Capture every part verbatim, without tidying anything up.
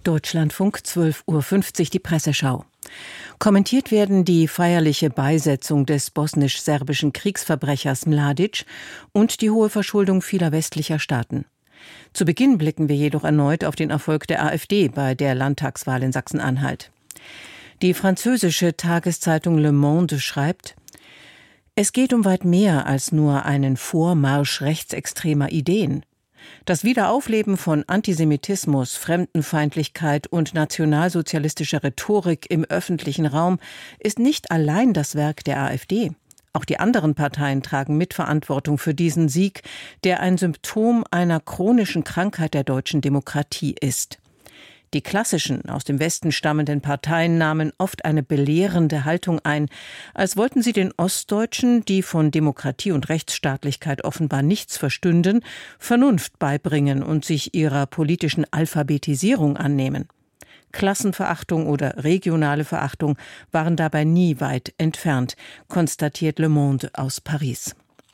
Deutschlandfunk, zwölf Uhr fünfzig, die Presseschau. Kommentiert werden die feierliche Beisetzung des bosnisch-serbischen Kriegsverbrechers Mladic und die hohe Verschuldung vieler westlicher Staaten. Zu Beginn blicken wir jedoch erneut auf den Erfolg der AfD bei der Landtagswahl in Sachsen-Anhalt. Die französische Tageszeitung Le Monde schreibt: Es geht um weit mehr als nur einen Vormarsch rechtsextremer Ideen. Das Wiederaufleben von Antisemitismus, Fremdenfeindlichkeit und nationalsozialistischer Rhetorik im öffentlichen Raum ist nicht allein das Werk der AfD. Auch die anderen Parteien tragen Mitverantwortung für diesen Sieg, der ein Symptom einer chronischen Krankheit der deutschen Demokratie ist. Die klassischen, aus dem Westen stammenden Parteien nahmen oft eine belehrende Haltung ein, als wollten sie den Ostdeutschen, die von Demokratie und Rechtsstaatlichkeit offenbar nichts verstünden, Vernunft beibringen und sich ihrer politischen Alphabetisierung annehmen. Klassenverachtung oder regionale Verachtung waren dabei nie weit entfernt, konstatiert Le Monde aus Paris.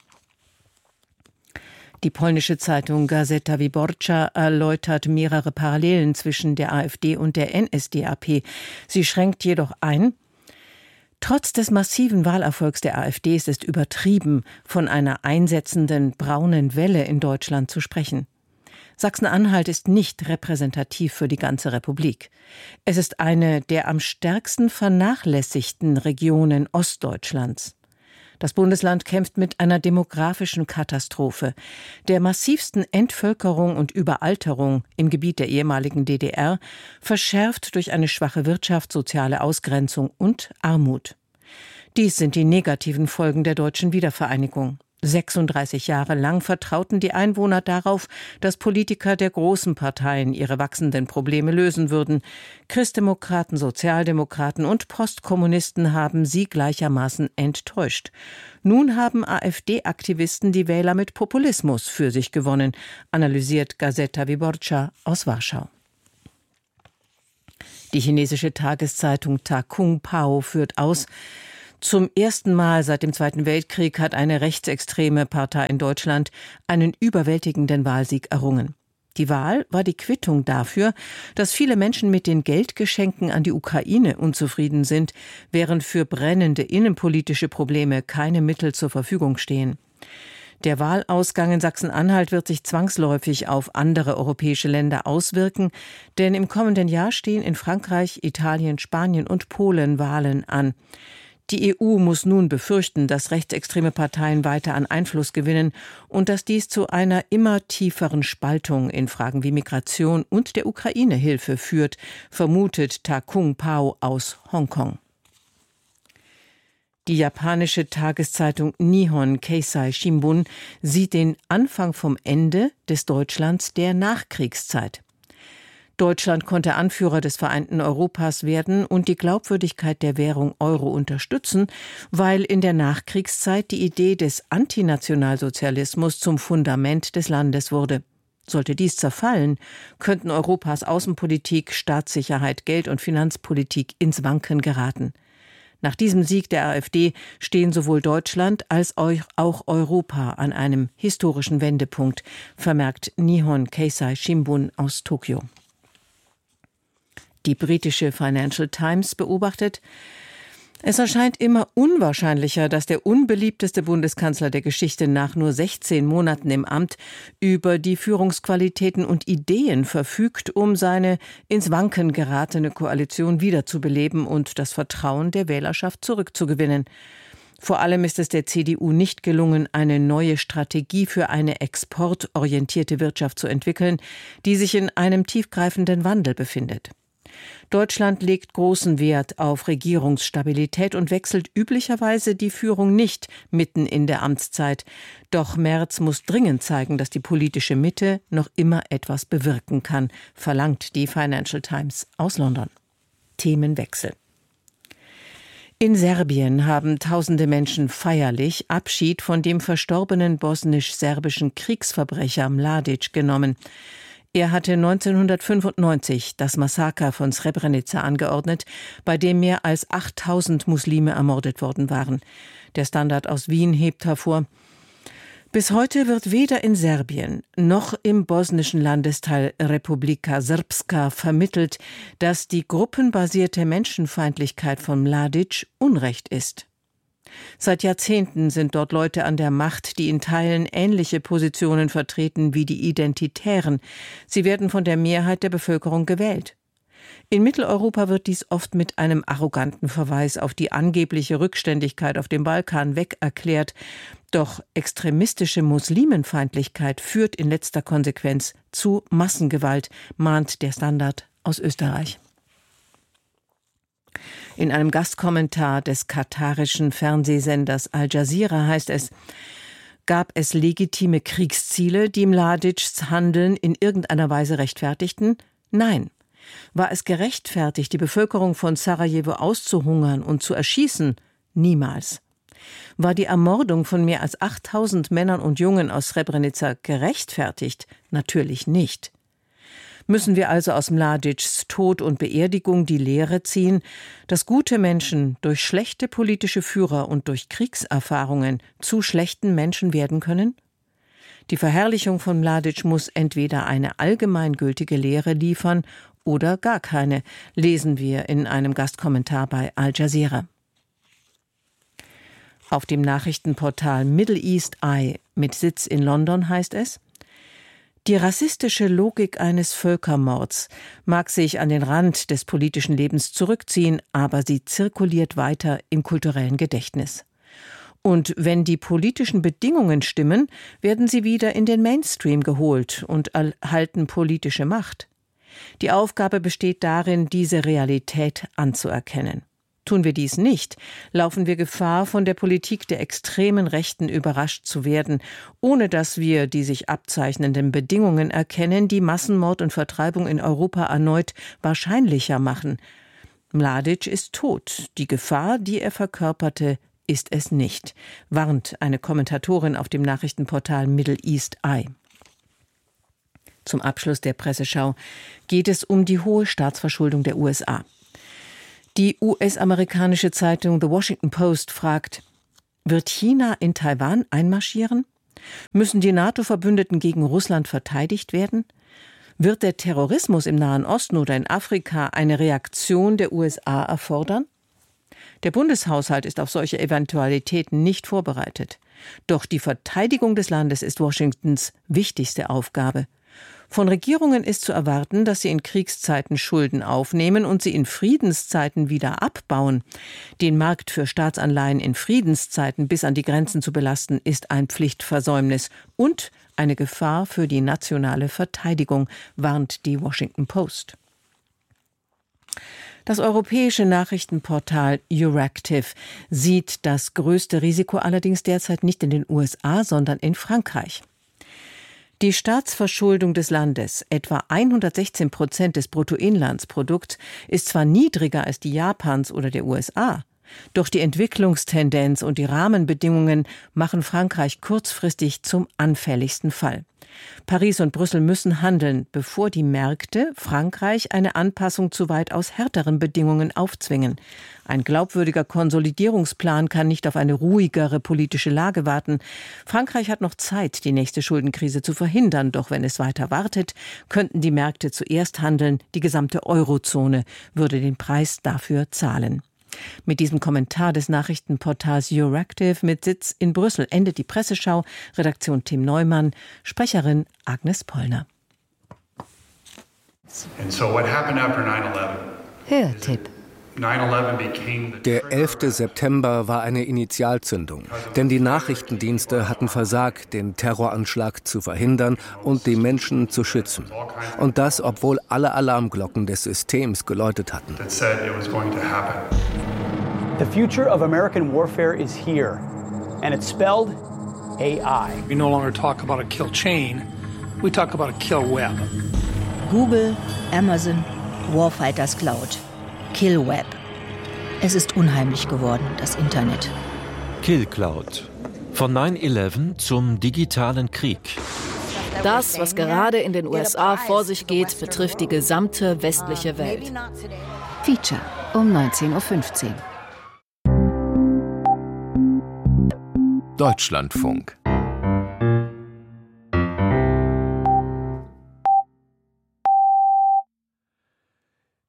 Die polnische Zeitung Gazeta Wyborcza erläutert mehrere Parallelen zwischen der AfD und der N S D A P. Sie schränkt jedoch ein: Trotz des massiven Wahlerfolgs der AfD ist es übertrieben, von einer einsetzenden braunen Welle in Deutschland zu sprechen. Sachsen-Anhalt ist nicht repräsentativ für die ganze Republik. Es ist eine der am stärksten vernachlässigten Regionen Ostdeutschlands. Das Bundesland kämpft mit einer demografischen Katastrophe, der massivsten Entvölkerung und Überalterung im Gebiet der ehemaligen D D R, verschärft durch eine schwache Wirtschaft, soziale Ausgrenzung und Armut. Dies sind die negativen Folgen der deutschen Wiedervereinigung. sechsunddreißig Jahre lang vertrauten die Einwohner darauf, dass Politiker der großen Parteien ihre wachsenden Probleme lösen würden. Christdemokraten, Sozialdemokraten und Postkommunisten haben sie gleichermaßen enttäuscht. Nun haben AfD-Aktivisten die Wähler mit Populismus für sich gewonnen, analysiert Gazeta Wyborcza aus Warschau. Die chinesische Tageszeitung Ta Kung Pao führt aus: Zum ersten Mal seit dem Zweiten Weltkrieg hat eine rechtsextreme Partei in Deutschland einen überwältigenden Wahlsieg errungen. Die Wahl war die Quittung dafür, dass viele Menschen mit den Geldgeschenken an die Ukraine unzufrieden sind, während für brennende innenpolitische Probleme keine Mittel zur Verfügung stehen. Der Wahlausgang in Sachsen-Anhalt wird sich zwangsläufig auf andere europäische Länder auswirken, denn im kommenden Jahr stehen in Frankreich, Italien, Spanien und Polen Wahlen an. Die E U muss nun befürchten, dass rechtsextreme Parteien weiter an Einfluss gewinnen und dass dies zu einer immer tieferen Spaltung in Fragen wie Migration und der Ukraine-Hilfe führt, vermutet Ta Kung Pao aus Hongkong. Die japanische Tageszeitung Nihon Keizai Shimbun sieht den Anfang vom Ende des Deutschlands der Nachkriegszeit. Deutschland konnte Anführer des vereinten Europas werden und die Glaubwürdigkeit der Währung Euro unterstützen, weil in der Nachkriegszeit die Idee des Antinationalsozialismus zum Fundament des Landes wurde. Sollte dies zerfallen, könnten Europas Außenpolitik, Staatssicherheit, Geld- und Finanzpolitik ins Wanken geraten. Nach diesem Sieg der AfD stehen sowohl Deutschland als auch Europa an einem historischen Wendepunkt, vermerkt Nihon Keizai Shimbun aus Tokio. Die britische Financial Times beobachtet: Es erscheint immer unwahrscheinlicher, dass der unbeliebteste Bundeskanzler der Geschichte nach nur sechzehn Monaten im Amt über die Führungsqualitäten und Ideen verfügt, um seine ins Wanken geratene Koalition wiederzubeleben und das Vertrauen der Wählerschaft zurückzugewinnen. Vor allem ist es der C D U nicht gelungen, eine neue Strategie für eine exportorientierte Wirtschaft zu entwickeln, die sich in einem tiefgreifenden Wandel befindet. Deutschland legt großen Wert auf Regierungsstabilität und wechselt üblicherweise die Führung nicht mitten in der Amtszeit. Doch Merz muss dringend zeigen, dass die politische Mitte noch immer etwas bewirken kann, verlangt die Financial Times aus London. Themenwechsel. In Serbien haben tausende Menschen feierlich Abschied von dem verstorbenen bosnisch-serbischen Kriegsverbrecher Mladic genommen. Er hatte neunzehnhundertfünfundneunzig das Massaker von Srebrenica angeordnet, bei dem mehr als achttausend Muslime ermordet worden waren. Der Standard aus Wien hebt hervor: Bis heute wird weder in Serbien noch im bosnischen Landesteil Republika Srpska vermittelt, dass die gruppenbasierte Menschenfeindlichkeit von Mladić Unrecht ist. Seit Jahrzehnten sind dort Leute an der Macht, die in Teilen ähnliche Positionen vertreten wie die Identitären. Sie werden von der Mehrheit der Bevölkerung gewählt. In Mitteleuropa wird dies oft mit einem arroganten Verweis auf die angebliche Rückständigkeit auf dem Balkan weg erklärt. Doch extremistische Muslimenfeindlichkeit führt in letzter Konsequenz zu Massengewalt, mahnt der Standard aus Österreich. In einem Gastkommentar des katarischen Fernsehsenders Al Jazeera heißt es: Gab es legitime Kriegsziele, die Mladićs Handeln in irgendeiner Weise rechtfertigten? Nein. War es gerechtfertigt, die Bevölkerung von Sarajevo auszuhungern und zu erschießen? Niemals. War die Ermordung von mehr als achttausend Männern und Jungen aus Srebrenica gerechtfertigt? Natürlich nicht. Müssen wir also aus Mladićs Tod und Beerdigung die Lehre ziehen, dass gute Menschen durch schlechte politische Führer und durch Kriegserfahrungen zu schlechten Menschen werden können? Die Verherrlichung von Mladić muss entweder eine allgemeingültige Lehre liefern oder gar keine, lesen wir in einem Gastkommentar bei Al Jazeera. Auf dem Nachrichtenportal Middle East Eye mit Sitz in London heißt es: Die rassistische Logik eines Völkermords mag sich an den Rand des politischen Lebens zurückziehen, aber sie zirkuliert weiter im kulturellen Gedächtnis. Und wenn die politischen Bedingungen stimmen, werden sie wieder in den Mainstream geholt und erhalten politische Macht. Die Aufgabe besteht darin, diese Realität anzuerkennen. Tun wir dies nicht, laufen wir Gefahr, von der Politik der extremen Rechten überrascht zu werden, ohne dass wir die sich abzeichnenden Bedingungen erkennen, die Massenmord und Vertreibung in Europa erneut wahrscheinlicher machen. Mladić ist tot. Die Gefahr, die er verkörperte, ist es nicht, warnt eine Kommentatorin auf dem Nachrichtenportal Middle East Eye. Zum Abschluss der Presseschau geht es um die hohe Staatsverschuldung der U S A. Die U S-amerikanische Zeitung The Washington Post fragt: Wird China in Taiwan einmarschieren? Müssen die NATO-Verbündeten gegen Russland verteidigt werden? Wird der Terrorismus im Nahen Osten oder in Afrika eine Reaktion der U S A erfordern? Der Bundeshaushalt ist auf solche Eventualitäten nicht vorbereitet. Doch die Verteidigung des Landes ist Washingtons wichtigste Aufgabe. Von Regierungen ist zu erwarten, dass sie in Kriegszeiten Schulden aufnehmen und sie in Friedenszeiten wieder abbauen. Den Markt für Staatsanleihen in Friedenszeiten bis an die Grenzen zu belasten, ist ein Pflichtversäumnis und eine Gefahr für die nationale Verteidigung, warnt die Washington Post. Das europäische Nachrichtenportal Euractiv sieht das größte Risiko allerdings derzeit nicht in den U S A, sondern in Frankreich. Die Staatsverschuldung des Landes, etwa hundertsechzehn Prozent des Bruttoinlandsprodukts, ist zwar niedriger als die Japans oder der U S A, doch die Entwicklungstendenz und die Rahmenbedingungen machen Frankreich kurzfristig zum anfälligsten Fall. Paris und Brüssel müssen handeln, bevor die Märkte Frankreich eine Anpassung zu weitaus härteren Bedingungen aufzwingen. Ein glaubwürdiger Konsolidierungsplan kann nicht auf eine ruhigere politische Lage warten. Frankreich hat noch Zeit, die nächste Schuldenkrise zu verhindern. Doch wenn es weiter wartet, könnten die Märkte zuerst handeln. Die gesamte Eurozone würde den Preis dafür zahlen. Mit diesem Kommentar des Nachrichtenportals Euractiv mit Sitz in Brüssel endet die Presseschau. Redaktion Tim Neumann, Sprecherin Agnes Pollner. Hörtipp. Der elfte September war eine Initialzündung, denn die Nachrichtendienste hatten versagt, den Terroranschlag zu verhindern und die Menschen zu schützen. Und das, obwohl alle Alarmglocken des Systems geläutet hatten. The future of American warfare is here, and it's spelled A I. We no longer talk about a kill chain, we talk about a kill web. Google, Amazon, Warfighters Cloud. Kill Web. Es ist unheimlich geworden, das Internet. Kill Cloud. Von neun elf zum digitalen Krieg. Das, was gerade in den U S A vor sich geht, betrifft die gesamte westliche Welt. Feature um neunzehn Uhr fünfzehn. Deutschlandfunk.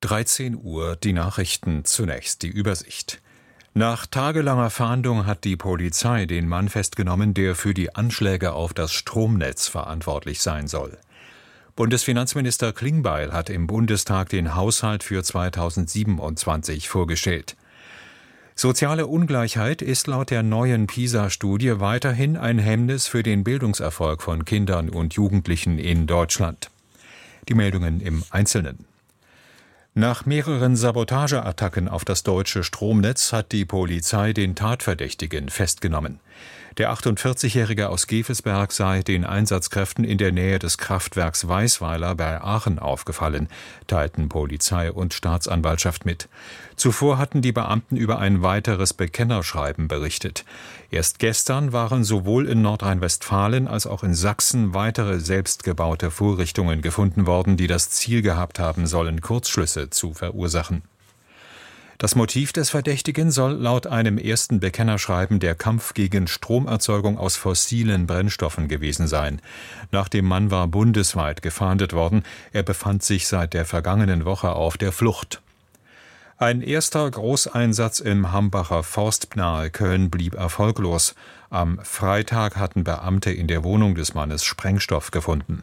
dreizehn Uhr, die Nachrichten, zunächst die Übersicht. Nach tagelanger Fahndung hat die Polizei den Mann festgenommen, der für die Anschläge auf das Stromnetz verantwortlich sein soll. Bundesfinanzminister Klingbeil hat im Bundestag den Haushalt für zweitausendsiebenundzwanzig vorgestellt. Soziale Ungleichheit ist laut der neuen PISA-Studie weiterhin ein Hemmnis für den Bildungserfolg von Kindern und Jugendlichen in Deutschland. Die Meldungen im Einzelnen. Nach mehreren Sabotageattacken auf das deutsche Stromnetz hat die Polizei den Tatverdächtigen festgenommen. Der achtundvierzigjährige aus Gevesberg sei den Einsatzkräften in der Nähe des Kraftwerks Weisweiler bei Aachen aufgefallen, teilten Polizei und Staatsanwaltschaft mit. Zuvor hatten die Beamten über ein weiteres Bekennerschreiben berichtet. Erst gestern waren sowohl in Nordrhein-Westfalen als auch in Sachsen weitere selbstgebaute Vorrichtungen gefunden worden, die das Ziel gehabt haben sollen, Kurzschlüsse zu verursachen. Das Motiv des Verdächtigen soll laut einem ersten Bekennerschreiben der Kampf gegen Stromerzeugung aus fossilen Brennstoffen gewesen sein. Nach dem Mann war bundesweit gefahndet worden. Er befand sich seit der vergangenen Woche auf der Flucht. Ein erster Großeinsatz im Hambacher Forst nahe Köln blieb erfolglos. Am Freitag hatten Beamte in der Wohnung des Mannes Sprengstoff gefunden.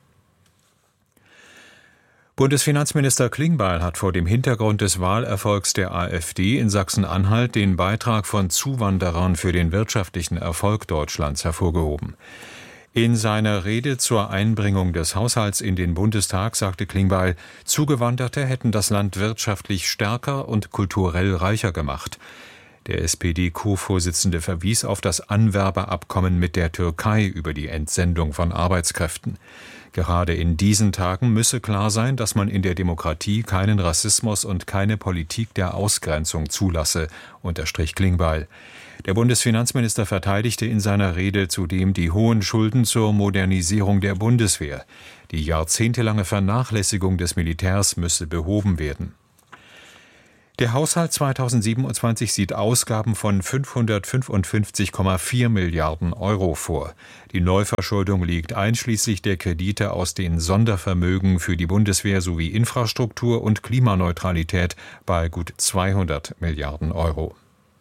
Bundesfinanzminister Klingbeil hat vor dem Hintergrund des Wahlerfolgs der AfD in Sachsen-Anhalt den Beitrag von Zuwanderern für den wirtschaftlichen Erfolg Deutschlands hervorgehoben. In seiner Rede zur Einbringung des Haushalts in den Bundestag sagte Klingbeil, Zugewanderte hätten das Land wirtschaftlich stärker und kulturell reicher gemacht. Der S P D-Co-Vorsitzende verwies auf das Anwerberabkommen mit der Türkei über die Entsendung von Arbeitskräften. Gerade in diesen Tagen müsse klar sein, dass man in der Demokratie keinen Rassismus und keine Politik der Ausgrenzung zulasse, unterstrich Klingbeil. Der Bundesfinanzminister verteidigte in seiner Rede zudem die hohen Schulden zur Modernisierung der Bundeswehr. Die jahrzehntelange Vernachlässigung des Militärs müsse behoben werden. Der Haushalt zweitausendsiebenundzwanzig sieht Ausgaben von fünfhundertfünfundfünfzig Komma vier Milliarden Euro vor. Die Neuverschuldung liegt einschließlich der Kredite aus den Sondervermögen für die Bundeswehr sowie Infrastruktur und Klimaneutralität bei gut zweihundert Milliarden Euro.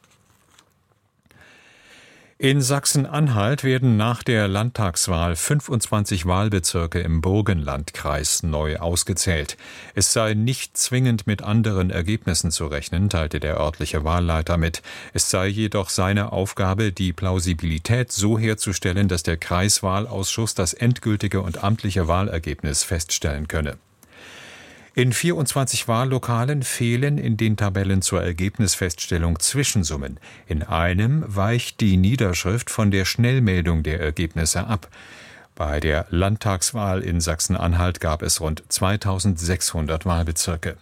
In Sachsen-Anhalt werden nach der Landtagswahl fünfundzwanzig Wahlbezirke im Burgenlandkreis neu ausgezählt. Es sei nicht zwingend mit anderen Ergebnissen zu rechnen, teilte der örtliche Wahlleiter mit. Es sei jedoch seine Aufgabe, die Plausibilität so herzustellen, dass der Kreiswahlausschuss das endgültige und amtliche Wahlergebnis feststellen könne. In vierundzwanzig Wahllokalen fehlen in den Tabellen zur Ergebnisfeststellung Zwischensummen. In einem weicht die Niederschrift von der Schnellmeldung der Ergebnisse ab. Bei der Landtagswahl in Sachsen-Anhalt gab es rund zweitausendsechshundert Wahlbezirke.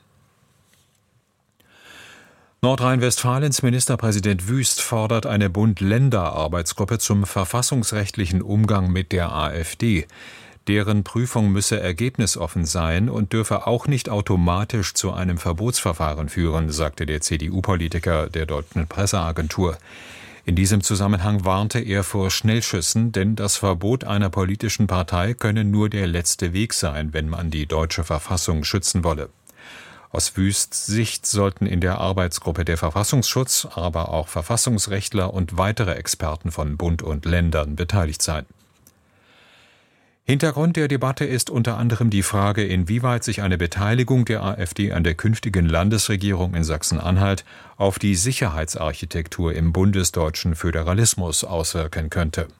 Nordrhein-Westfalens Ministerpräsident Wüst fordert eine Bund-Länder-Arbeitsgruppe zum verfassungsrechtlichen Umgang mit der AfD. Deren Prüfung müsse ergebnisoffen sein und dürfe auch nicht automatisch zu einem Verbotsverfahren führen, sagte der C D U-Politiker der Deutschen Presseagentur. In diesem Zusammenhang warnte er vor Schnellschüssen, denn das Verbot einer politischen Partei könne nur der letzte Weg sein, wenn man die deutsche Verfassung schützen wolle. Aus Wüsts Sicht sollten in der Arbeitsgruppe der Verfassungsschutz, aber auch Verfassungsrechtler und weitere Experten von Bund und Ländern beteiligt sein. Hintergrund der Debatte ist unter anderem die Frage, inwieweit sich eine Beteiligung der AfD an der künftigen Landesregierung in Sachsen-Anhalt auf die Sicherheitsarchitektur im bundesdeutschen Föderalismus auswirken könnte.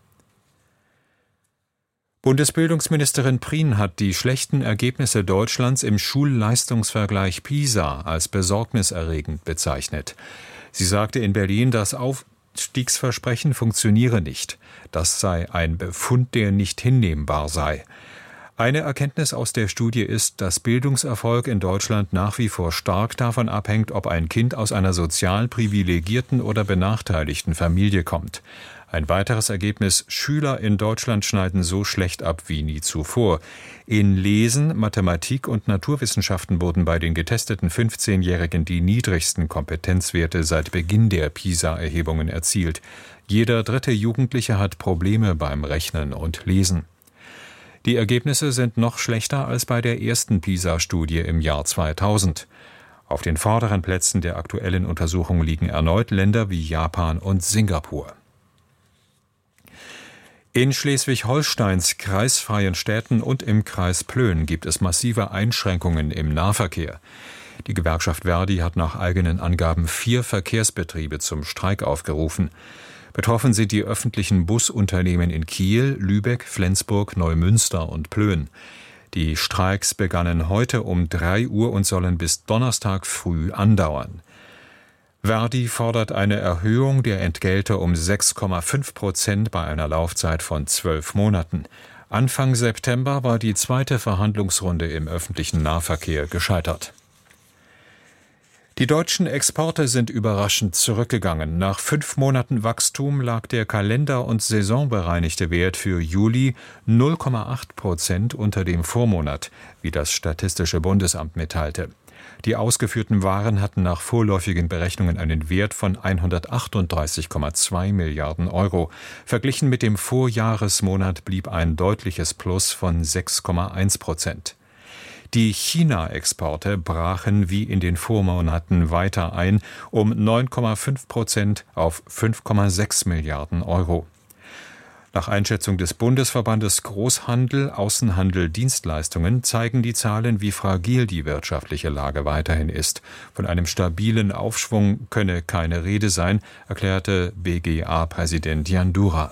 Bundesbildungsministerin Prien hat die schlechten Ergebnisse Deutschlands im Schulleistungsvergleich PISA als besorgniserregend bezeichnet. Sie sagte in Berlin, dass Aufstiegsversprechen funktioniere nicht. Das sei ein Befund, der nicht hinnehmbar sei. Eine Erkenntnis aus der Studie ist, dass Bildungserfolg in Deutschland nach wie vor stark davon abhängt, ob ein Kind aus einer sozial privilegierten oder benachteiligten Familie kommt. Ein weiteres Ergebnis: Schüler in Deutschland schneiden so schlecht ab wie nie zuvor. In Lesen, Mathematik und Naturwissenschaften wurden bei den getesteten fünfzehnjährigen die niedrigsten Kompetenzwerte seit Beginn der PISA-Erhebungen erzielt. Jeder dritte Jugendliche hat Probleme beim Rechnen und Lesen. Die Ergebnisse sind noch schlechter als bei der ersten PISA-Studie im Jahr zweitausend. Auf den vorderen Plätzen der aktuellen Untersuchung liegen erneut Länder wie Japan und Singapur. In Schleswig-Holsteins kreisfreien Städten und im Kreis Plön gibt es massive Einschränkungen im Nahverkehr. Die Gewerkschaft ver.di hat nach eigenen Angaben vier Verkehrsbetriebe zum Streik aufgerufen. Betroffen sind die öffentlichen Busunternehmen in Kiel, Lübeck, Flensburg, Neumünster und Plön. Die Streiks begannen heute um drei Uhr und sollen bis Donnerstag früh andauern. ver.di fordert eine Erhöhung der Entgelte um sechs Komma fünf Prozent bei einer Laufzeit von zwölf Monaten. Anfang September war die zweite Verhandlungsrunde im öffentlichen Nahverkehr gescheitert. Die deutschen Exporte sind überraschend zurückgegangen. Nach fünf Monaten Wachstum lag der kalender- und saisonbereinigte Wert für Juli null Komma acht Prozent unter dem Vormonat, wie das Statistische Bundesamt mitteilte. Die ausgeführten Waren hatten nach vorläufigen Berechnungen einen Wert von hundertachtunddreißig Komma zwei Milliarden Euro. Verglichen mit dem Vorjahresmonat blieb ein deutliches Plus von sechs Komma eins Prozent. Die China-Exporte brachen wie in den Vormonaten weiter ein, um neun Komma fünf Prozent auf fünf Komma sechs Milliarden Euro. Nach Einschätzung des Bundesverbandes Großhandel, Außenhandel, Dienstleistungen zeigen die Zahlen, wie fragil die wirtschaftliche Lage weiterhin ist. Von einem stabilen Aufschwung könne keine Rede sein, erklärte B G A-Präsident Jan Dura.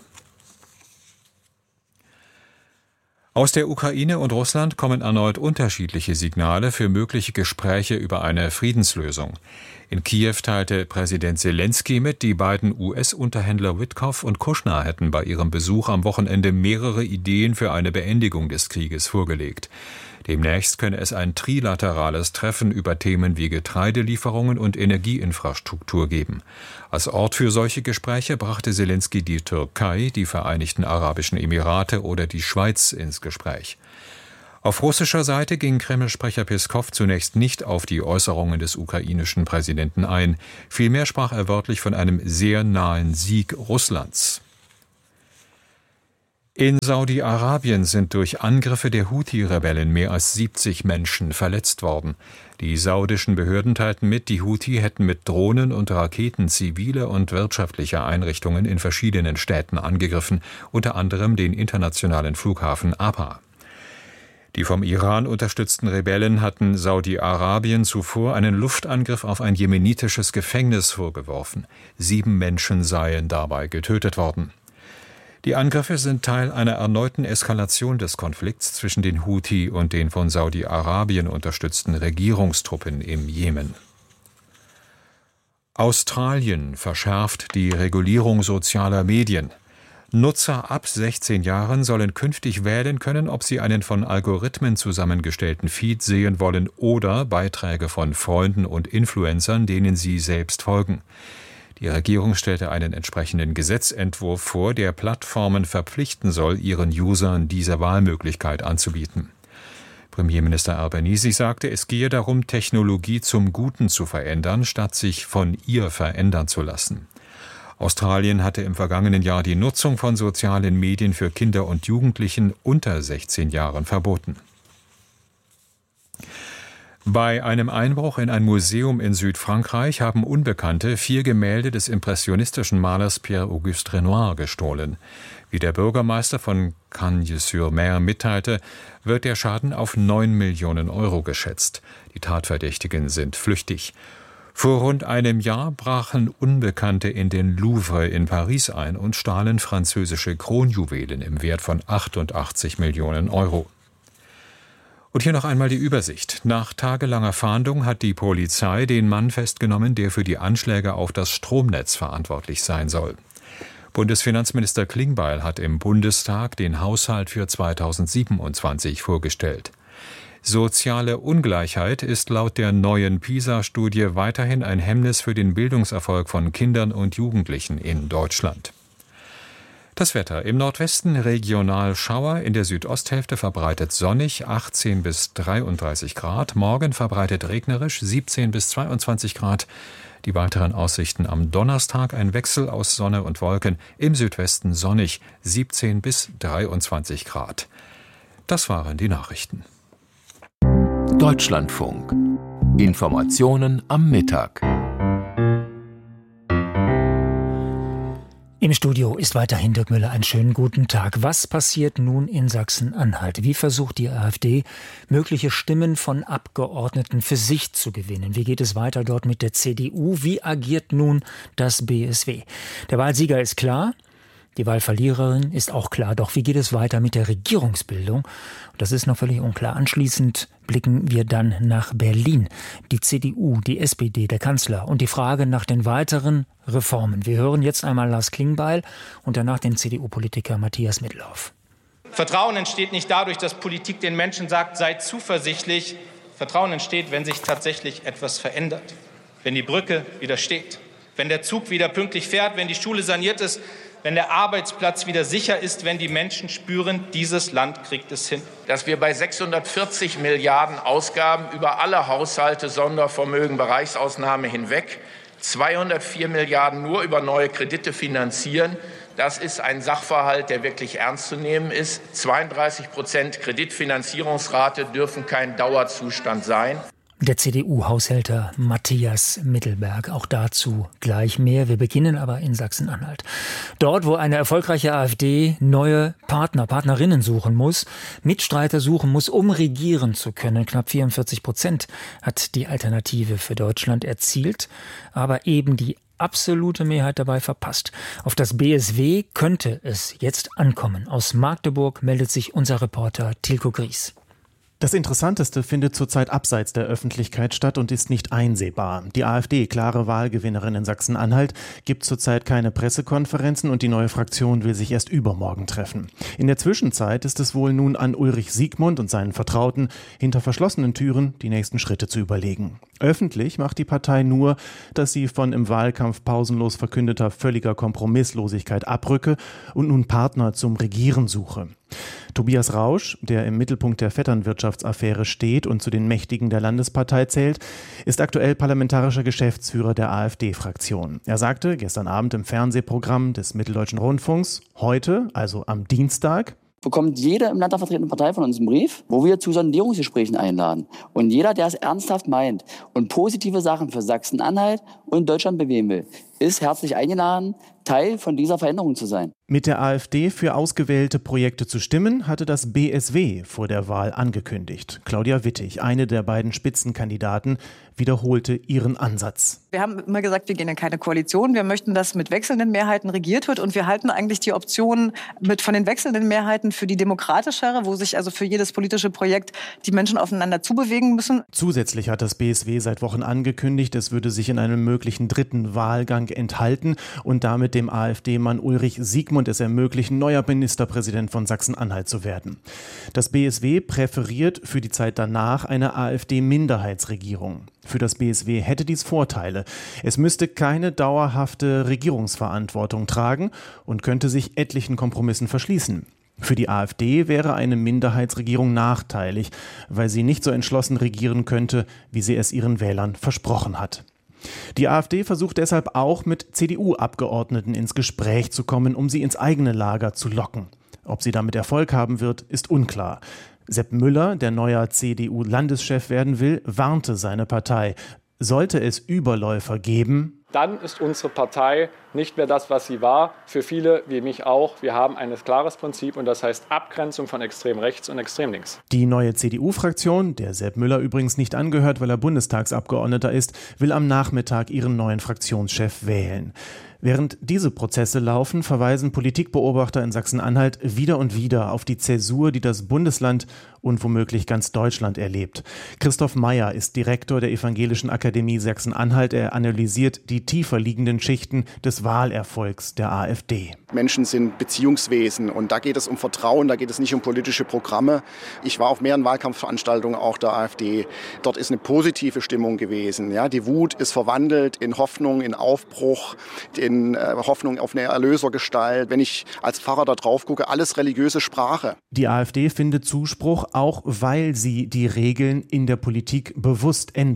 Aus der Ukraine und Russland kommen erneut unterschiedliche Signale für mögliche Gespräche über eine Friedenslösung. In Kiew teilte Präsident Selenskyj mit, die beiden U S-Unterhändler Witkow und Kushner hätten bei ihrem Besuch am Wochenende mehrere Ideen für eine Beendigung des Krieges vorgelegt. Demnächst könne es ein trilaterales Treffen über Themen wie Getreidelieferungen und Energieinfrastruktur geben. Als Ort für solche Gespräche brachte Selenskyj die Türkei, die Vereinigten Arabischen Emirate oder die Schweiz ins Gespräch. Auf russischer Seite ging Kreml-Sprecher Peskow zunächst nicht auf die Äußerungen des ukrainischen Präsidenten ein. Vielmehr sprach er wörtlich von einem sehr nahen Sieg Russlands. In Saudi-Arabien sind durch Angriffe der Houthi-Rebellen mehr als siebzig Menschen verletzt worden. Die saudischen Behörden teilten mit, die Houthi hätten mit Drohnen und Raketen zivile und wirtschaftliche Einrichtungen in verschiedenen Städten angegriffen, unter anderem den internationalen Flughafen Abha. Die vom Iran unterstützten Rebellen hatten Saudi-Arabien zuvor einen Luftangriff auf ein jemenitisches Gefängnis vorgeworfen. Sieben Menschen seien dabei getötet worden. Die Angriffe sind Teil einer erneuten Eskalation des Konflikts zwischen den Houthi und den von Saudi-Arabien unterstützten Regierungstruppen im Jemen. Australien verschärft die Regulierung sozialer Medien. Nutzer ab sechzehn Jahren sollen künftig wählen können, ob sie einen von Algorithmen zusammengestellten Feed sehen wollen oder Beiträge von Freunden und Influencern, denen sie selbst folgen. Die Regierung stellte einen entsprechenden Gesetzentwurf vor, der Plattformen verpflichten soll, ihren Usern diese Wahlmöglichkeit anzubieten. Premierminister Albanese sagte, es gehe darum, Technologie zum Guten zu verändern, statt sich von ihr verändern zu lassen. Australien hatte im vergangenen Jahr die Nutzung von sozialen Medien für Kinder und Jugendlichen unter sechzehn Jahren verboten. Bei einem Einbruch in ein Museum in Südfrankreich haben Unbekannte vier Gemälde des impressionistischen Malers Pierre-Auguste Renoir gestohlen. Wie der Bürgermeister von Cagnes-sur-Mer mitteilte, wird der Schaden auf neun Millionen Euro geschätzt. Die Tatverdächtigen sind flüchtig. Vor rund einem Jahr brachen Unbekannte in den Louvre in Paris ein und stahlen französische Kronjuwelen im Wert von achtundachtzig Millionen Euro. Und hier noch einmal die Übersicht. Nach tagelanger Fahndung hat die Polizei den Mann festgenommen, der für die Anschläge auf das Stromnetz verantwortlich sein soll. Bundesfinanzminister Klingbeil hat im Bundestag den Haushalt für zweitausendsiebenundzwanzig vorgestellt. Soziale Ungleichheit ist laut der neuen PISA-Studie weiterhin ein Hemmnis für den Bildungserfolg von Kindern und Jugendlichen in Deutschland. Das Wetter: im Nordwesten regional Schauer, in der Südosthälfte verbreitet sonnig, achtzehn bis dreiunddreißig Grad. Morgen verbreitet regnerisch, siebzehn bis zweiundzwanzig Grad. Die weiteren Aussichten am Donnerstag: ein Wechsel aus Sonne und Wolken, im Südwesten sonnig, siebzehn bis dreiundzwanzig Grad. Das waren die Nachrichten. Deutschlandfunk. Informationen am Mittag. Im Studio ist weiterhin Dirk Müller. Einen schönen guten Tag. Was passiert nun in Sachsen-Anhalt? Wie versucht die AfD, mögliche Stimmen von Abgeordneten für sich zu gewinnen? Wie geht es weiter dort mit der C D U? Wie agiert nun das B S W? Der Wahlsieger ist klar. Die Wahlverliererin ist auch klar. Doch wie geht es weiter mit der Regierungsbildung? Das ist noch völlig unklar. Anschließend blicken wir dann nach Berlin. Die C D U, die S P D, der Kanzler und die Frage nach den weiteren Reformen. Wir hören jetzt einmal Lars Klingbeil und danach den C D U-Politiker Matthias Middelhoff. Vertrauen entsteht nicht dadurch, dass Politik den Menschen sagt, seid zuversichtlich. Vertrauen entsteht, wenn sich tatsächlich etwas verändert. Wenn die Brücke wieder steht. Wenn der Zug wieder pünktlich fährt. Wenn die Schule saniert ist. Wenn der Arbeitsplatz wieder sicher ist, wenn die Menschen spüren, dieses Land kriegt es hin. Dass wir bei sechshundertvierzig Milliarden Ausgaben über alle Haushalte, Sondervermögen, Bereichsausnahme hinweg zweihundertvier Milliarden nur über neue Kredite finanzieren, das ist ein Sachverhalt, der wirklich ernst zu nehmen ist. zweiunddreißig Prozent Kreditfinanzierungsrate dürfen kein Dauerzustand sein. Der C D U-Haushälter Matthias Mittelberg. Auch dazu gleich mehr. Wir beginnen aber in Sachsen-Anhalt. Dort, wo eine erfolgreiche AfD neue Partner, Partnerinnen suchen muss, Mitstreiter suchen muss, um regieren zu können. Knapp vierundvierzig Prozent hat die Alternative für Deutschland erzielt, aber eben die absolute Mehrheit dabei verpasst. Auf das B S W könnte es jetzt ankommen. Aus Magdeburg meldet sich unser Reporter Tilko Gries. Das Interessanteste findet zurzeit abseits der Öffentlichkeit statt und ist nicht einsehbar. Die AfD, klare Wahlgewinnerin in Sachsen-Anhalt, gibt zurzeit keine Pressekonferenzen und die neue Fraktion will sich erst übermorgen treffen. In der Zwischenzeit ist es wohl nun an Ulrich Siegmund und seinen Vertrauten, hinter verschlossenen Türen die nächsten Schritte zu überlegen. Öffentlich macht die Partei nur, dass sie von im Wahlkampf pausenlos verkündeter völliger Kompromisslosigkeit abrücke und nun Partner zum Regieren suche. Tobias Rausch, der im Mittelpunkt der Vetternwirtschaftsaffäre steht und zu den Mächtigen der Landespartei zählt, ist aktuell parlamentarischer Geschäftsführer der AfD-Fraktion. Er sagte gestern Abend im Fernsehprogramm des Mitteldeutschen Rundfunks, heute, also am Dienstag, bekommt jede im Landtag vertretene Partei von uns einen Brief, wo wir zu Sondierungsgesprächen einladen. Und jeder, der es ernsthaft meint und positive Sachen für Sachsen-Anhalt und Deutschland bewegen will, ist herzlich eingeladen, Teil von dieser Veränderung zu sein. Mit der AfD für ausgewählte Projekte zu stimmen, hatte das B S W vor der Wahl angekündigt. Claudia Wittig, eine der beiden Spitzenkandidaten, wiederholte ihren Ansatz. Wir haben immer gesagt, wir gehen in keine Koalition. Wir möchten, dass mit wechselnden Mehrheiten regiert wird. Und wir halten eigentlich die Option mit von den wechselnden Mehrheiten für die demokratischere, wo sich also für jedes politische Projekt die Menschen aufeinander zubewegen müssen. Zusätzlich hat das B S W seit Wochen angekündigt, es würde sich in einem möglichen dritten Wahlgang enthalten und damit dem AfD-Mann Ulrich Siegmund es ermöglichen, neuer Ministerpräsident von Sachsen-Anhalt zu werden. Das B S W präferiert für die Zeit danach eine AfD-Minderheitsregierung. Für das B S W hätte dies Vorteile. Es müsste keine dauerhafte Regierungsverantwortung tragen und könnte sich etlichen Kompromissen verschließen. Für die AfD wäre eine Minderheitsregierung nachteilig, weil sie nicht so entschlossen regieren könnte, wie sie es ihren Wählern versprochen hat. Die AfD versucht deshalb auch mit C D U-Abgeordneten ins Gespräch zu kommen, um sie ins eigene Lager zu locken. Ob sie damit Erfolg haben wird, ist unklar. Sepp Müller, der neuer C D U-Landeschef werden will, warnte seine Partei. Sollte es Überläufer geben, dann ist unsere Partei nicht mehr das, was sie war. Für viele, wie mich auch, wir haben ein klares Prinzip und das heißt Abgrenzung von extrem rechts und extrem links. Die neue C D U-Fraktion, der Sepp Müller übrigens nicht angehört, weil er Bundestagsabgeordneter ist, will am Nachmittag ihren neuen Fraktionschef wählen. Während diese Prozesse laufen, verweisen Politikbeobachter in Sachsen-Anhalt wieder und wieder auf die Zäsur, die das Bundesland und womöglich ganz Deutschland erlebt. Christoph Meyer ist Direktor der Evangelischen Akademie Sachsen-Anhalt. Er analysiert die tiefer liegenden Schichten des Wahlerfolgs der AfD. Menschen sind Beziehungswesen und da geht es um Vertrauen, da geht es nicht um politische Programme. Ich war auf mehreren Wahlkampfveranstaltungen auch der AfD. Dort ist eine positive Stimmung gewesen. Ja, die Wut ist verwandelt in Hoffnung, in Aufbruch, in äh, Hoffnung auf eine Erlösergestalt. Wenn ich als Pfarrer da drauf gucke, alles religiöse Sprache. Die AfD findet Zuspruch, auch weil sie die Regeln in der Politik bewusst ändere.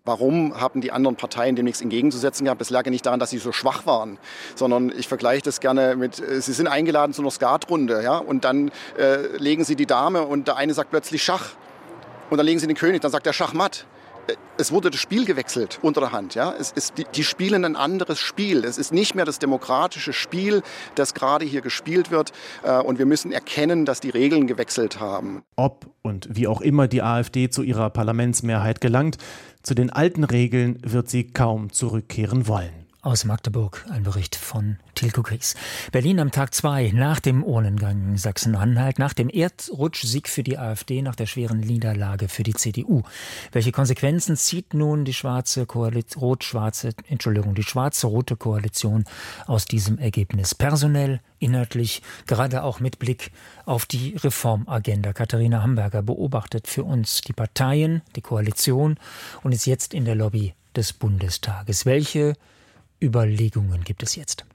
Warum haben die anderen Parteien dem nichts entgegenzusetzen gehabt? Es lag ja nicht daran, dass sie so schwach waren, sondern ich vergleiche das gerne mit, sie sind eingeladen zu einer Skatrunde, ja, und dann äh, legen sie die Dame und der eine sagt plötzlich Schach und dann legen sie den König, dann sagt der Schachmatt. Es wurde das Spiel gewechselt unter der Hand. Ja? Es ist, die, die spielen ein anderes Spiel. Es ist nicht mehr das demokratische Spiel, das gerade hier gespielt wird. Äh, und wir müssen erkennen, dass die Regeln gewechselt haben. Ob und wie auch immer die AfD zu ihrer Parlamentsmehrheit gelangt, zu den alten Regeln wird sie kaum zurückkehren wollen. Aus Magdeburg ein Bericht von Tilko Kries. Berlin am Tag zwei nach dem Urnengang in Sachsen-Anhalt, nach dem Erdrutschsieg für die AfD, nach der schweren Niederlage für die C D U. Welche Konsequenzen zieht nun die schwarze Koalition, rot-schwarze, Entschuldigung, die schwarze-rote Koalition aus diesem Ergebnis? Personell, inhaltlich, gerade auch mit Blick auf die Reformagenda. Katharina Hamburger beobachtet für uns die Parteien, die Koalition und ist jetzt in der Lobby des Bundestages. Welche Überlegungen gibt es jetzt?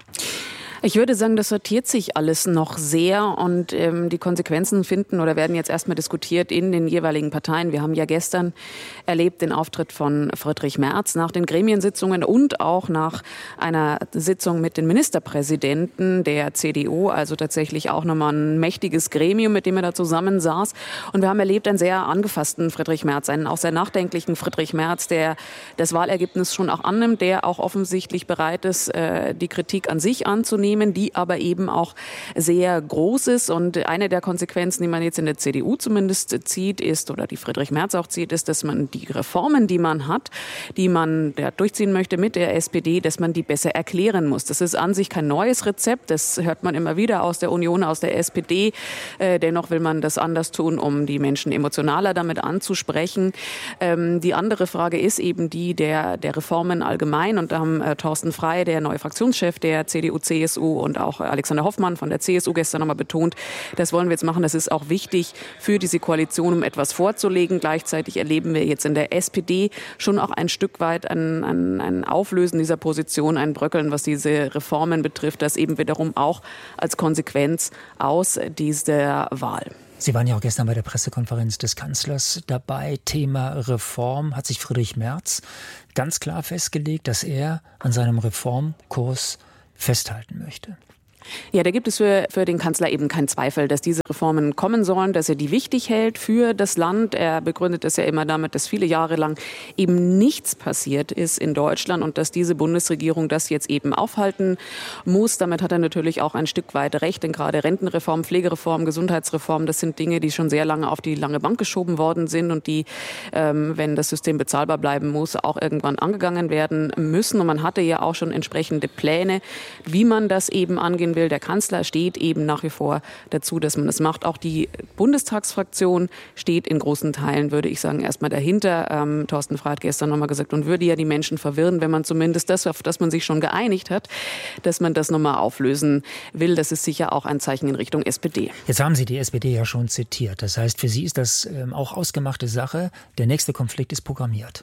Ich würde sagen, das sortiert sich alles noch sehr und ähm, die Konsequenzen finden oder werden jetzt erstmal diskutiert in den jeweiligen Parteien. Wir haben ja gestern erlebt den Auftritt von Friedrich Merz nach den Gremiensitzungen und auch nach einer Sitzung mit den Ministerpräsidenten der C D U, also tatsächlich auch nochmal ein mächtiges Gremium, mit dem er da zusammensaß. Und wir haben erlebt einen sehr angefassten Friedrich Merz, einen auch sehr nachdenklichen Friedrich Merz, der das Wahlergebnis schon auch annimmt, der auch offensichtlich bereit ist, äh, die Kritik an sich anzunehmen, die aber eben auch sehr groß ist. Und eine der Konsequenzen, die man jetzt in der C D U zumindest zieht, ist, oder die Friedrich Merz auch zieht, ist, dass man die Reformen, die man hat, die man ja, durchziehen möchte mit der S P D, dass man die besser erklären muss. Das ist an sich kein neues Rezept. Das hört man immer wieder aus der Union, aus der S P D. Äh, dennoch will man das anders tun, um die Menschen emotionaler damit anzusprechen. Ähm, die andere Frage ist eben die der, der Reformen allgemein. Und da haben äh, Thorsten Frey, der neue Fraktionschef der C D U C S U, und auch Alexander Hoffmann von der C S U gestern nochmal betont, das wollen wir jetzt machen. Das ist auch wichtig für diese Koalition, um etwas vorzulegen. Gleichzeitig erleben wir jetzt in der S P D schon auch ein Stück weit ein, ein, ein Auflösen dieser Position, ein Bröckeln, was diese Reformen betrifft, das eben wiederum auch als Konsequenz aus dieser Wahl. Sie waren ja auch gestern bei der Pressekonferenz des Kanzlers dabei. Thema Reform hat sich Friedrich Merz ganz klar festgelegt, dass er an seinem Reformkurs festhalten möchte. Ja, da gibt es für, für den Kanzler eben keinen Zweifel, dass diese Reformen kommen sollen, dass er die wichtig hält für das Land. Er begründet das ja immer damit, dass viele Jahre lang eben nichts passiert ist in Deutschland und dass diese Bundesregierung das jetzt eben aufhalten muss. Damit hat er natürlich auch ein Stück weit recht, denn gerade Rentenreform, Pflegereform, Gesundheitsreform, das sind Dinge, die schon sehr lange auf die lange Bank geschoben worden sind und die, ähm, wenn das System bezahlbar bleiben muss, auch irgendwann angegangen werden müssen. Und man hatte ja auch schon entsprechende Pläne, wie man das eben angehen will. Der Kanzler steht eben nach wie vor dazu, dass man das macht. Auch die Bundestagsfraktion steht in großen Teilen, würde ich sagen, erstmal dahinter. Ähm, Thorsten Frey hat gestern nochmal gesagt, und würde ja die Menschen verwirren, wenn man zumindest das, auf das man sich schon geeinigt hat, dass man das nochmal auflösen will. Das ist sicher auch ein Zeichen in Richtung S P D. Jetzt haben Sie die S P D ja schon zitiert. Das heißt, für Sie ist das ähm, auch ausgemachte Sache. Der nächste Konflikt ist programmiert.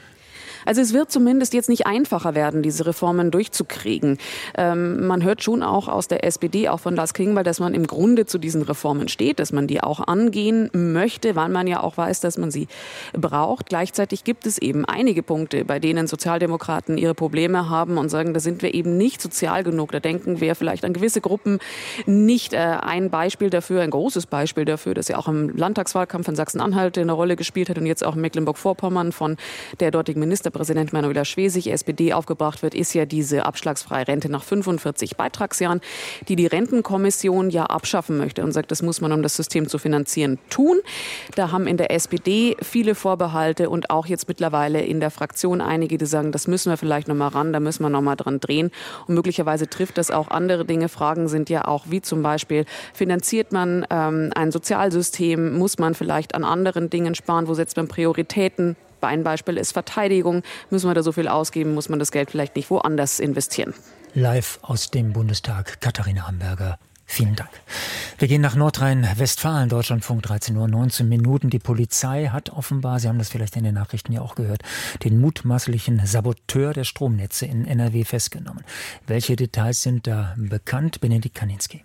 Also es wird zumindest jetzt nicht einfacher werden, diese Reformen durchzukriegen. Ähm, man hört schon auch aus der S P D, auch von Lars Klingbeil, dass man im Grunde zu diesen Reformen steht, dass man die auch angehen möchte, weil man ja auch weiß, dass man sie braucht. Gleichzeitig gibt es eben einige Punkte, bei denen Sozialdemokraten ihre Probleme haben und sagen, da sind wir eben nicht sozial genug. Da denken wir vielleicht an gewisse Gruppen nicht. Äh, ein Beispiel dafür, ein großes Beispiel dafür, das ja auch im Landtagswahlkampf in Sachsen-Anhalt eine Rolle gespielt hat und jetzt auch in Mecklenburg-Vorpommern von der dortigen Ministerpräsidentin Präsident Manuela Schwesig, S P D, aufgebracht wird, ist ja diese abschlagsfreie Rente nach fünfundvierzig Beitragsjahren, die die Rentenkommission ja abschaffen möchte und sagt, das muss man, um das System zu finanzieren, tun. Da haben in der S P D viele Vorbehalte und auch jetzt mittlerweile in der Fraktion einige, die sagen, das müssen wir vielleicht noch mal ran, da müssen wir noch mal dran drehen. Und möglicherweise trifft das auch andere Dinge. Fragen sind ja auch, wie zum Beispiel, finanziert man ähm, ein Sozialsystem, muss man vielleicht an anderen Dingen sparen, wo setzt man Prioritäten? Ein Beispiel ist Verteidigung. Müssen wir da so viel ausgeben, muss man das Geld vielleicht nicht woanders investieren. Live aus dem Bundestag, Katharina Hamburger. Vielen Dank. Wir gehen nach Nordrhein-Westfalen, Deutschlandfunk, dreizehn Uhr neunzehn Minuten. Die Polizei hat offenbar, Sie haben das vielleicht in den Nachrichten ja auch gehört, den mutmaßlichen Saboteur der Stromnetze in N R W festgenommen. Welche Details sind da bekannt? Benedikt Kaninski.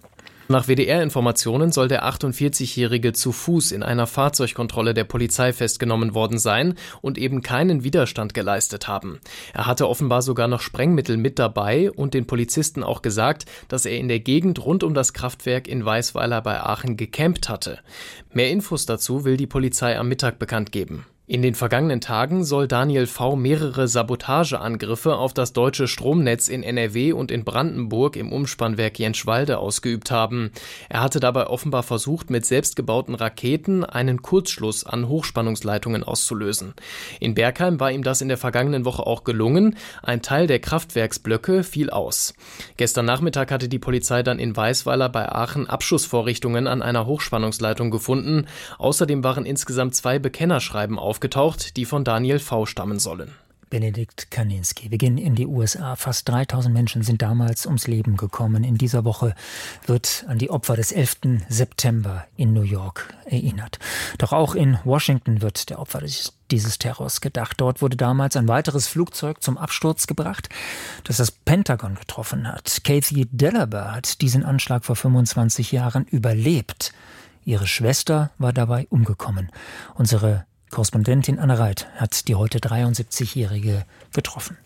Nach W D R-Informationen soll der achtundvierzigjährige zu Fuß in einer Fahrzeugkontrolle der Polizei festgenommen worden sein und eben keinen Widerstand geleistet haben. Er hatte offenbar sogar noch Sprengmittel mit dabei und den Polizisten auch gesagt, dass er in der Gegend rund um das Kraftwerk in Weisweiler bei Aachen gecampt hatte. Mehr Infos dazu will die Polizei am Mittag bekannt geben. In den vergangenen Tagen soll Daniel V. mehrere Sabotageangriffe auf das deutsche Stromnetz in N R W und in Brandenburg im Umspannwerk Jenschwalde ausgeübt haben. Er hatte dabei offenbar versucht, mit selbstgebauten Raketen einen Kurzschluss an Hochspannungsleitungen auszulösen. In Bergheim war ihm das in der vergangenen Woche auch gelungen. Ein Teil der Kraftwerksblöcke fiel aus. Gestern Nachmittag hatte die Polizei dann in Weisweiler bei Aachen Abschussvorrichtungen an einer Hochspannungsleitung gefunden. Außerdem waren insgesamt zwei Bekennerschreiben aufgetaucht. aufgetaucht, die von Daniel V. stammen sollen. Benedikt Kaninski. Wir gehen in die U S A. Fast dreitausend Menschen sind damals ums Leben gekommen. In dieser Woche wird an die Opfer des elften September in New York erinnert. Doch auch in Washington wird der Opfer des, dieses Terrors gedacht. Dort wurde damals ein weiteres Flugzeug zum Absturz gebracht, das das Pentagon getroffen hat. Kathy Deliber hat diesen Anschlag vor fünfundzwanzig Jahren überlebt. Ihre Schwester war dabei umgekommen. Unsere Korrespondentin Anne Reit hat die heute dreiundsiebzigjährige getroffen.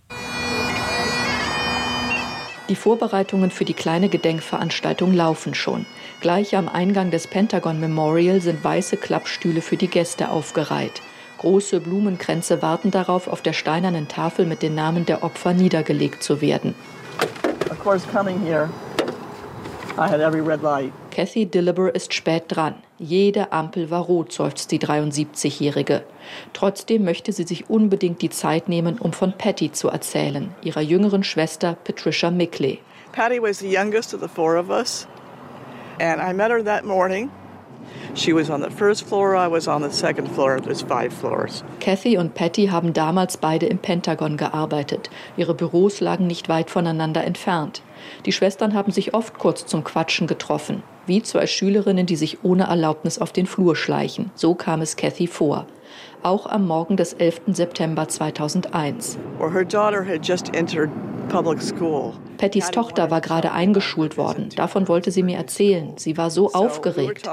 Die Vorbereitungen für die kleine Gedenkveranstaltung laufen schon. Gleich am Eingang des Pentagon Memorial sind weiße Klappstühle für die Gäste aufgereiht. Große Blumenkränze warten darauf, auf der steinernen Tafel mit den Namen der Opfer niedergelegt zu werden. Of course, coming here, I had every red light. Kathy Deliber ist spät dran. Jede Ampel war rot, seufzt die dreiundsiebzigjährige. Trotzdem möchte sie sich unbedingt die Zeit nehmen, um von Patty zu erzählen, ihrer jüngeren Schwester Patricia Mickley. Patty was the youngest of the four of us, and I met her that morning. She was on the first floor, I was on the second floor. There's five floors. Kathy und Patty haben damals beide im Pentagon gearbeitet. Ihre Büros lagen nicht weit voneinander entfernt. Die Schwestern haben sich oft kurz zum Quatschen getroffen, wie zwei Schülerinnen, die sich ohne Erlaubnis auf den Flur schleichen. So kam es Kathy vor. Auch am Morgen des elften September zweitausendeins. Her daughter had just entered public school. Pattys Tochter war gerade eingeschult worden. Davon wollte sie mir erzählen. Sie war so aufgeregt.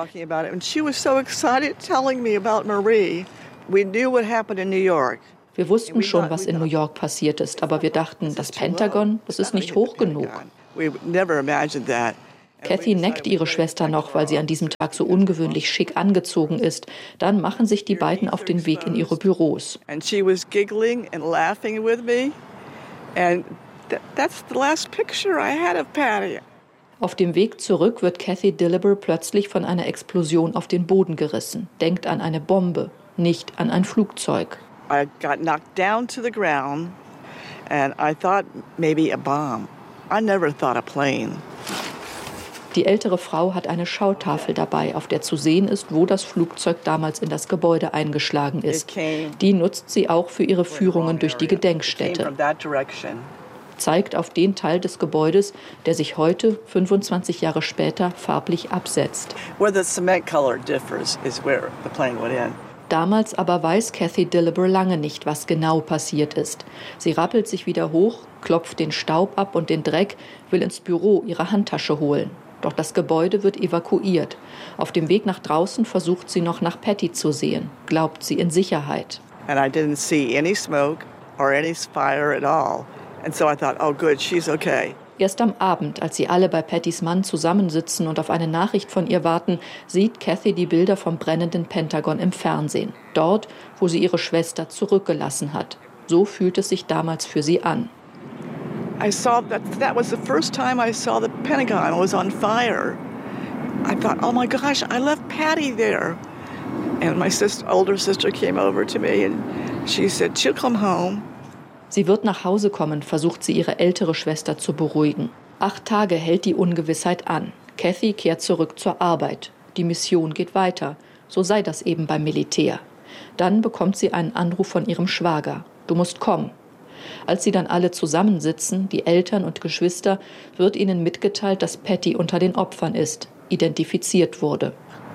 Wir wussten schon, was in New York passiert ist, aber wir dachten, das Pentagon, das ist nicht hoch genug. Kathy neckt ihre Schwester noch, weil sie an diesem Tag so ungewöhnlich schick angezogen ist. Dann machen sich die beiden auf den Weg in ihre Büros. Auf dem Weg zurück wird Kathy Deliber plötzlich von einer Explosion auf den Boden gerissen. Denkt an eine Bombe, nicht an ein Flugzeug. I got knocked down to the ground and I thought maybe a bomb. I never thought a plane. Die ältere Frau hat eine Schautafel dabei, auf der zu sehen ist, wo das Flugzeug damals in das Gebäude eingeschlagen ist. Die nutzt sie auch für ihre Führungen durch die Gedenkstätte. Zeigt auf den Teil des Gebäudes, der sich heute, fünfundzwanzig Jahre später, farblich absetzt. Where the cement color differs is where the plane went in. Damals aber weiß Kathy Deliber lange nicht, was genau passiert ist. Sie rappelt sich wieder hoch, klopft den Staub ab und den Dreck, will ins Büro ihre Handtasche holen. Doch das Gebäude wird evakuiert. Auf dem Weg nach draußen versucht sie noch nach Patty zu sehen. Glaubt sie in Sicherheit. And I didn't see any smoke or any fire at all. And so I thought, oh good, she's okay. Erst am Abend, als sie alle bei Pattys Mann zusammensitzen und auf eine Nachricht von ihr warten, sieht Kathy die Bilder vom brennenden Pentagon im Fernsehen. Dort, wo sie ihre Schwester zurückgelassen hat. So fühlt es sich damals für sie an. I saw that that was the first time I saw the Pentagon was on fire. I thought, oh my gosh, I left Patty there. And my sister, older sister came over to me and she said, she'll come home. Sie wird nach Hause kommen, versucht sie ihre ältere Schwester zu beruhigen. Acht Tage hält die Ungewissheit an. Kathy kehrt zurück zur Arbeit. Die Mission geht weiter. So sei das eben beim Militär. Dann bekommt sie einen Anruf von ihrem Schwager. Du musst kommen. Als sie dann alle zusammensitzen, die Eltern und Geschwister, wird ihnen mitgeteilt, dass Patty unter den Opfern ist, identifiziert wurde.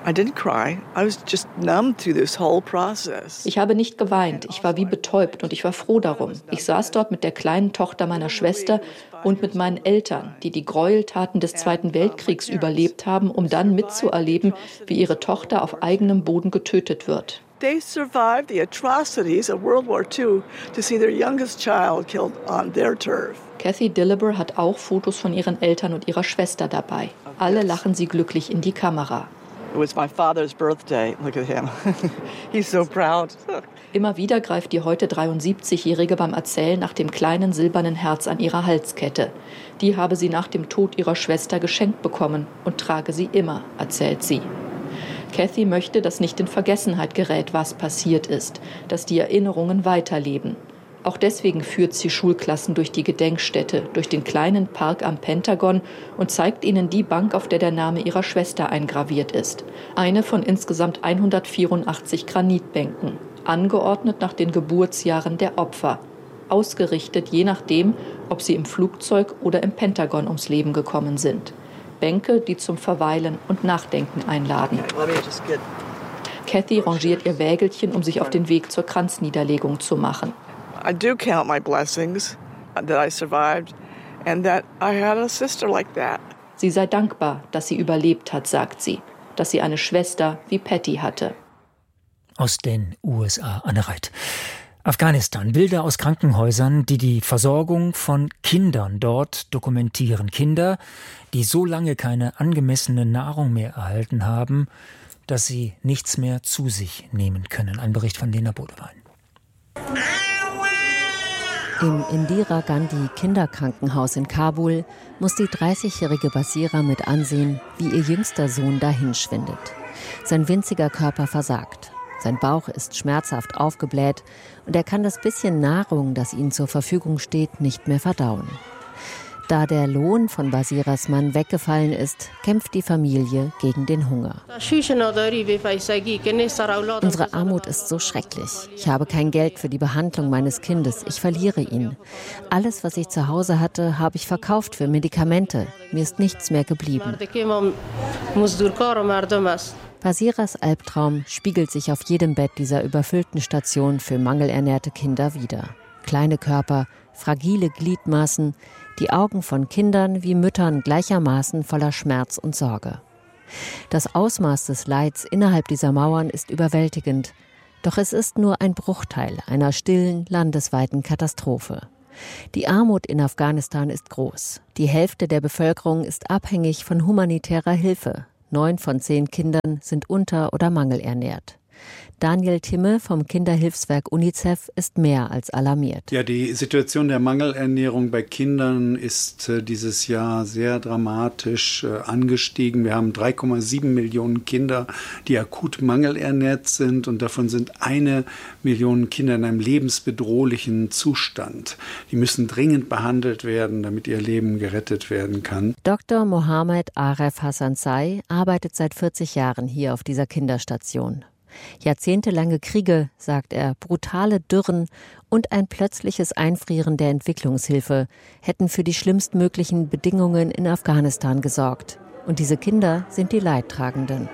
Ich habe nicht geweint, ich war wie betäubt und ich war froh darum. Ich saß dort mit der kleinen Tochter meiner Schwester und mit meinen Eltern, die die Gräueltaten des Zweiten Weltkriegs überlebt haben, um dann mitzuerleben, wie ihre Tochter auf eigenem Boden getötet wird. They survived the atrocities of World War Two to see their youngest child killed on their turf. Kathy Dilleber hat auch Fotos von ihren Eltern und ihrer Schwester dabei. Alle lachen sie glücklich in die Kamera. It was my father's birthday. Look at him. He's so proud. Immer wieder greift die heute dreiundsiebzigjährige beim Erzählen nach dem kleinen silbernen Herz an ihrer Halskette. Die habe sie nach dem Tod ihrer Schwester geschenkt bekommen und trage sie immer, erzählt sie. Kathy möchte, dass nicht in Vergessenheit gerät, was passiert ist, dass die Erinnerungen weiterleben. Auch deswegen führt sie Schulklassen durch die Gedenkstätte, durch den kleinen Park am Pentagon und zeigt ihnen die Bank, auf der der Name ihrer Schwester eingraviert ist. Eine von insgesamt hundertvierundachtzig Granitbänken, angeordnet nach den Geburtsjahren der Opfer, ausgerichtet je nachdem, ob sie im Flugzeug oder im Pentagon ums Leben gekommen sind. Bänke, die zum Verweilen und Nachdenken einladen. Kathy rangiert ihr Wägelchen, um sich auf den Weg zur Kranzniederlegung zu machen. I do count my blessings that I survived and that I had a sister like that. Sie sei dankbar, dass sie überlebt hat, sagt sie, dass sie eine Schwester wie Patty hatte. Aus den U S A, Anne Reit. Afghanistan, Bilder aus Krankenhäusern, die die Versorgung von Kindern dort dokumentieren. Kinder, die so lange keine angemessene Nahrung mehr erhalten haben, dass sie nichts mehr zu sich nehmen können. Ein Bericht von Lena Bodewein. Im Indira Gandhi Kinderkrankenhaus in Kabul muss die dreißigjährige Basira mit ansehen, wie ihr jüngster Sohn dahinschwindet. Sein winziger Körper versagt. Sein Bauch ist schmerzhaft aufgebläht und er kann das bisschen Nahrung, das ihm zur Verfügung steht, nicht mehr verdauen. Da der Lohn von Basiras Mann weggefallen ist, kämpft die Familie gegen den Hunger. Unsere Armut ist so schrecklich. Ich habe kein Geld für die Behandlung meines Kindes. Ich verliere ihn. Alles, was ich zu Hause hatte, habe ich verkauft für Medikamente. Mir ist nichts mehr geblieben. Basiras Albtraum spiegelt sich auf jedem Bett dieser überfüllten Station für mangelernährte Kinder wider. Kleine Körper, fragile Gliedmaßen, die Augen von Kindern wie Müttern gleichermaßen voller Schmerz und Sorge. Das Ausmaß des Leids innerhalb dieser Mauern ist überwältigend, doch es ist nur ein Bruchteil einer stillen, landesweiten Katastrophe. Die Armut in Afghanistan ist groß. Die Hälfte der Bevölkerung ist abhängig von humanitärer Hilfe. Neun von zehn Kindern sind unter- oder mangelernährt. Daniel Timme vom Kinderhilfswerk UNICEF ist mehr als alarmiert. Ja, die Situation der Mangelernährung bei Kindern ist äh, dieses Jahr sehr dramatisch äh, angestiegen. Wir haben drei Komma sieben Millionen Kinder, die akut mangelernährt sind, und davon sind eine Million Kinder in einem lebensbedrohlichen Zustand. Die müssen dringend behandelt werden, damit ihr Leben gerettet werden kann. Doktor Mohammed Aref Hassansai arbeitet seit vierzig Jahren hier auf dieser Kinderstation. Jahrzehntelange Kriege, sagt er, brutale Dürren und ein plötzliches Einfrieren der Entwicklungshilfe hätten für die schlimmstmöglichen Bedingungen in Afghanistan gesorgt. Und diese Kinder sind die Leidtragenden.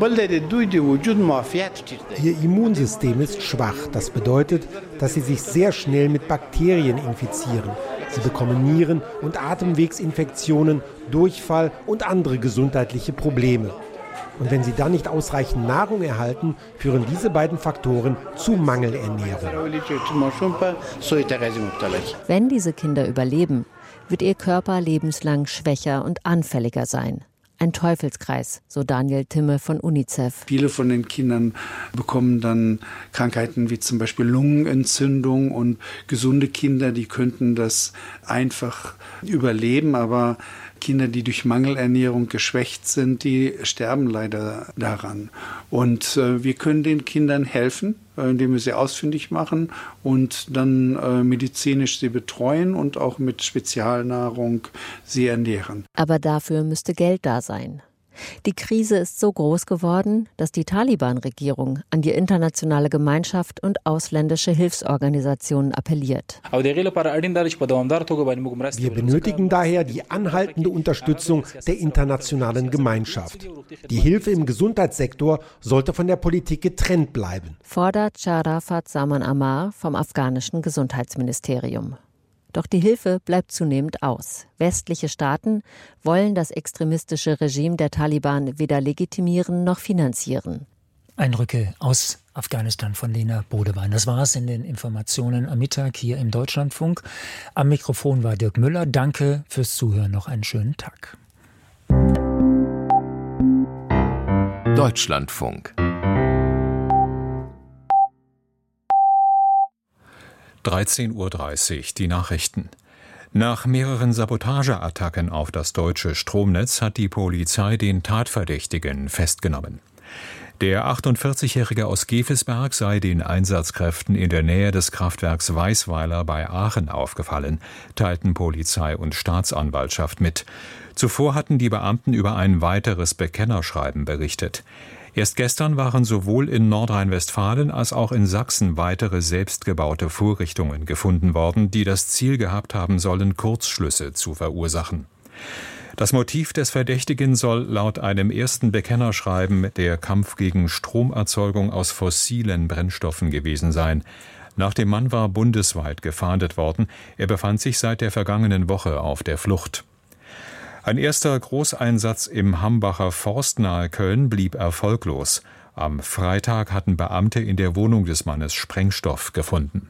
Ihr Immunsystem ist schwach. Das bedeutet, dass sie sich sehr schnell mit Bakterien infizieren. Sie bekommen Nieren- und Atemwegsinfektionen, Durchfall und andere gesundheitliche Probleme. Und wenn sie dann nicht ausreichend Nahrung erhalten, führen diese beiden Faktoren zu Mangelernährung. Wenn diese Kinder überleben, wird ihr Körper lebenslang schwächer und anfälliger sein. Ein Teufelskreis, so Daniel Timme von UNICEF. Viele von den Kindern bekommen dann Krankheiten wie zum Beispiel Lungenentzündung, und gesunde Kinder, die könnten das einfach überleben, aber Kinder, die durch Mangelernährung geschwächt sind, die sterben leider daran. Und äh, wir können den Kindern helfen, äh, indem wir sie ausfindig machen und dann äh, medizinisch sie betreuen und auch mit Spezialnahrung sie ernähren. Aber dafür müsste Geld da sein. Die Krise ist so groß geworden, dass die Taliban-Regierung an die internationale Gemeinschaft und ausländische Hilfsorganisationen appelliert. Wir benötigen daher die anhaltende Unterstützung der internationalen Gemeinschaft. Die Hilfe im Gesundheitssektor sollte von der Politik getrennt bleiben, fordert Sharafat Zaman Amar vom afghanischen Gesundheitsministerium. Doch die Hilfe bleibt zunehmend aus. Westliche Staaten wollen das extremistische Regime der Taliban weder legitimieren noch finanzieren. Eindrücke aus Afghanistan von Lena Bodewein. Das war es in den Informationen am Mittag hier im Deutschlandfunk. Am Mikrofon war Dirk Müller. Danke fürs Zuhören. Noch einen schönen Tag. Deutschlandfunk. dreizehn Uhr dreißig, die Nachrichten. Nach mehreren Sabotageattacken auf das deutsche Stromnetz hat die Polizei den Tatverdächtigen festgenommen. Der achtundvierzigjährige aus Gevesberg sei den Einsatzkräften in der Nähe des Kraftwerks Weißweiler bei Aachen aufgefallen, teilten Polizei und Staatsanwaltschaft mit. Zuvor hatten die Beamten über ein weiteres Bekennerschreiben berichtet. Erst gestern waren sowohl in Nordrhein-Westfalen als auch in Sachsen weitere selbstgebaute Vorrichtungen gefunden worden, die das Ziel gehabt haben sollen, Kurzschlüsse zu verursachen. Das Motiv des Verdächtigen soll laut einem ersten Bekennerschreiben der Kampf gegen Stromerzeugung aus fossilen Brennstoffen gewesen sein. Nach dem Mann war bundesweit gefahndet worden. Er befand sich seit der vergangenen Woche auf der Flucht. Ein erster Großeinsatz im Hambacher Forst nahe Köln blieb erfolglos. Am Freitag hatten Beamte in der Wohnung des Mannes Sprengstoff gefunden.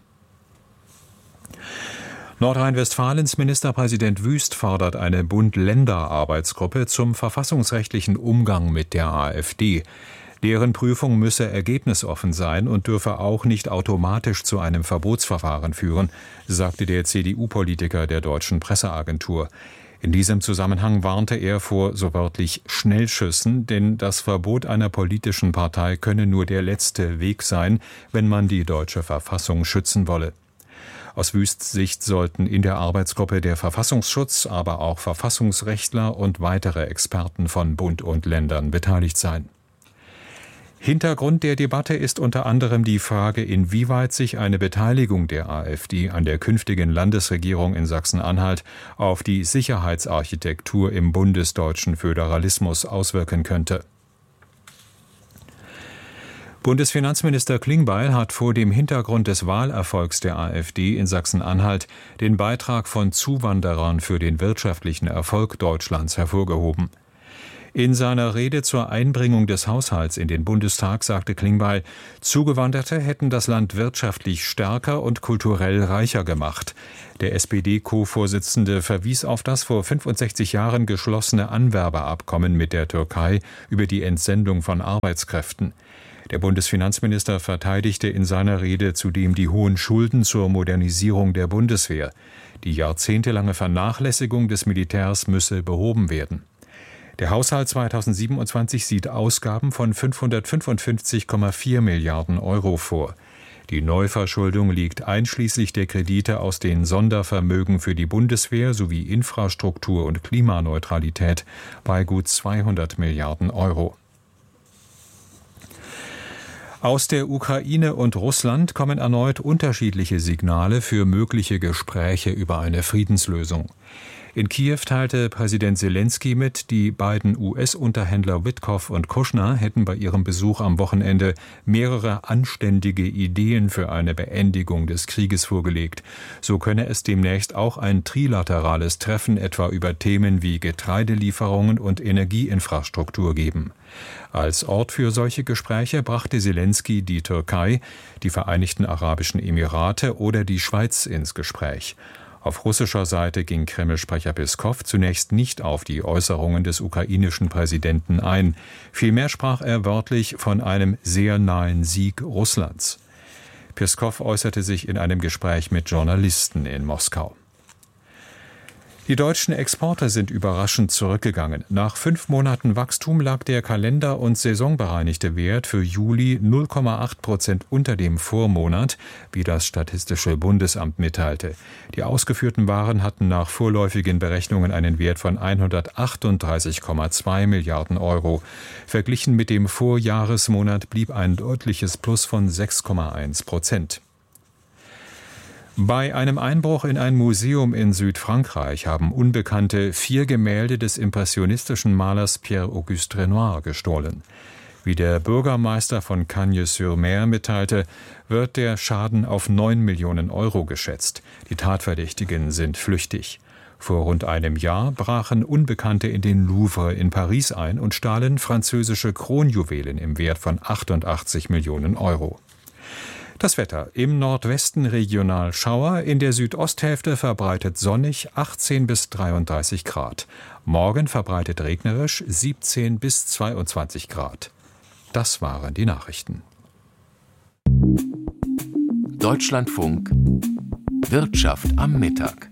Nordrhein-Westfalens Ministerpräsident Wüst fordert eine Bund-Länder-Arbeitsgruppe zum verfassungsrechtlichen Umgang mit der AfD. Deren Prüfung müsse ergebnisoffen sein und dürfe auch nicht automatisch zu einem Verbotsverfahren führen, sagte der C D U-Politiker der Deutschen Presseagentur. In diesem Zusammenhang warnte er vor so wörtlich Schnellschüssen, denn das Verbot einer politischen Partei könne nur der letzte Weg sein, wenn man die deutsche Verfassung schützen wolle. Aus Wüsts Sicht sollten in der Arbeitsgruppe der Verfassungsschutz, aber auch Verfassungsrechtler und weitere Experten von Bund und Ländern beteiligt sein. Hintergrund der Debatte ist unter anderem die Frage, inwieweit sich eine Beteiligung der AfD an der künftigen Landesregierung in Sachsen-Anhalt auf die Sicherheitsarchitektur im bundesdeutschen Föderalismus auswirken könnte. Bundesfinanzminister Klingbeil hat vor dem Hintergrund des Wahlerfolgs der AfD in Sachsen-Anhalt den Beitrag von Zuwanderern für den wirtschaftlichen Erfolg Deutschlands hervorgehoben. In seiner Rede zur Einbringung des Haushalts in den Bundestag sagte Klingbeil, Zugewanderte hätten das Land wirtschaftlich stärker und kulturell reicher gemacht. Der S P D-Co-Vorsitzende verwies auf das vor fünfundsechzig Jahren geschlossene Anwerbeabkommen mit der Türkei über die Entsendung von Arbeitskräften. Der Bundesfinanzminister verteidigte in seiner Rede zudem die hohen Schulden zur Modernisierung der Bundeswehr. Die jahrzehntelange Vernachlässigung des Militärs müsse behoben werden. Der Haushalt zweitausendsiebenundzwanzig sieht Ausgaben von fünfhundertfünfundfünfzig Komma vier Milliarden Euro vor. Die Neuverschuldung liegt einschließlich der Kredite aus den Sondervermögen für die Bundeswehr sowie Infrastruktur und Klimaneutralität bei gut zweihundert Milliarden Euro. Aus der Ukraine und Russland kommen erneut unterschiedliche Signale für mögliche Gespräche über eine Friedenslösung. In Kiew teilte Präsident Selenskyj mit, die beiden U S-Unterhändler Witkow und Kushner hätten bei ihrem Besuch am Wochenende mehrere anständige Ideen für eine Beendigung des Krieges vorgelegt. So könne es demnächst auch ein trilaterales Treffen etwa über Themen wie Getreidelieferungen und Energieinfrastruktur geben. Als Ort für solche Gespräche brachte Selenskyj die Türkei, die Vereinigten Arabischen Emirate oder die Schweiz ins Gespräch. Auf russischer Seite ging Kreml-Sprecher Peskow zunächst nicht auf die Äußerungen des ukrainischen Präsidenten ein. Vielmehr sprach er wörtlich von einem sehr nahen Sieg Russlands. Peskow äußerte sich in einem Gespräch mit Journalisten in Moskau. Die deutschen Exporte sind überraschend zurückgegangen. Nach fünf Monaten Wachstum lag der kalender- und saisonbereinigte Wert für Juli null Komma acht Prozent unter dem Vormonat, wie das Statistische Bundesamt mitteilte. Die ausgeführten Waren hatten nach vorläufigen Berechnungen einen Wert von hundertachtunddreißig Komma zwei Milliarden Euro. Verglichen mit dem Vorjahresmonat blieb ein deutliches Plus von sechs Komma eins Prozent. Bei einem Einbruch in ein Museum in Südfrankreich haben Unbekannte vier Gemälde des impressionistischen Malers Pierre-Auguste Renoir gestohlen. Wie der Bürgermeister von Cagnes-sur-Mer mitteilte, wird der Schaden auf neun Millionen Euro geschätzt. Die Tatverdächtigen sind flüchtig. Vor rund einem Jahr brachen Unbekannte in den Louvre in Paris ein und stahlen französische Kronjuwelen im Wert von achtundachtzig Millionen Euro. Das Wetter: im Nordwesten regional Schauer, in der Südosthälfte verbreitet sonnig, achtzehn bis dreiunddreißig Grad. Morgen verbreitet regnerisch, siebzehn bis zweiundzwanzig Grad. Das waren die Nachrichten. Deutschlandfunk Wirtschaft am Mittag.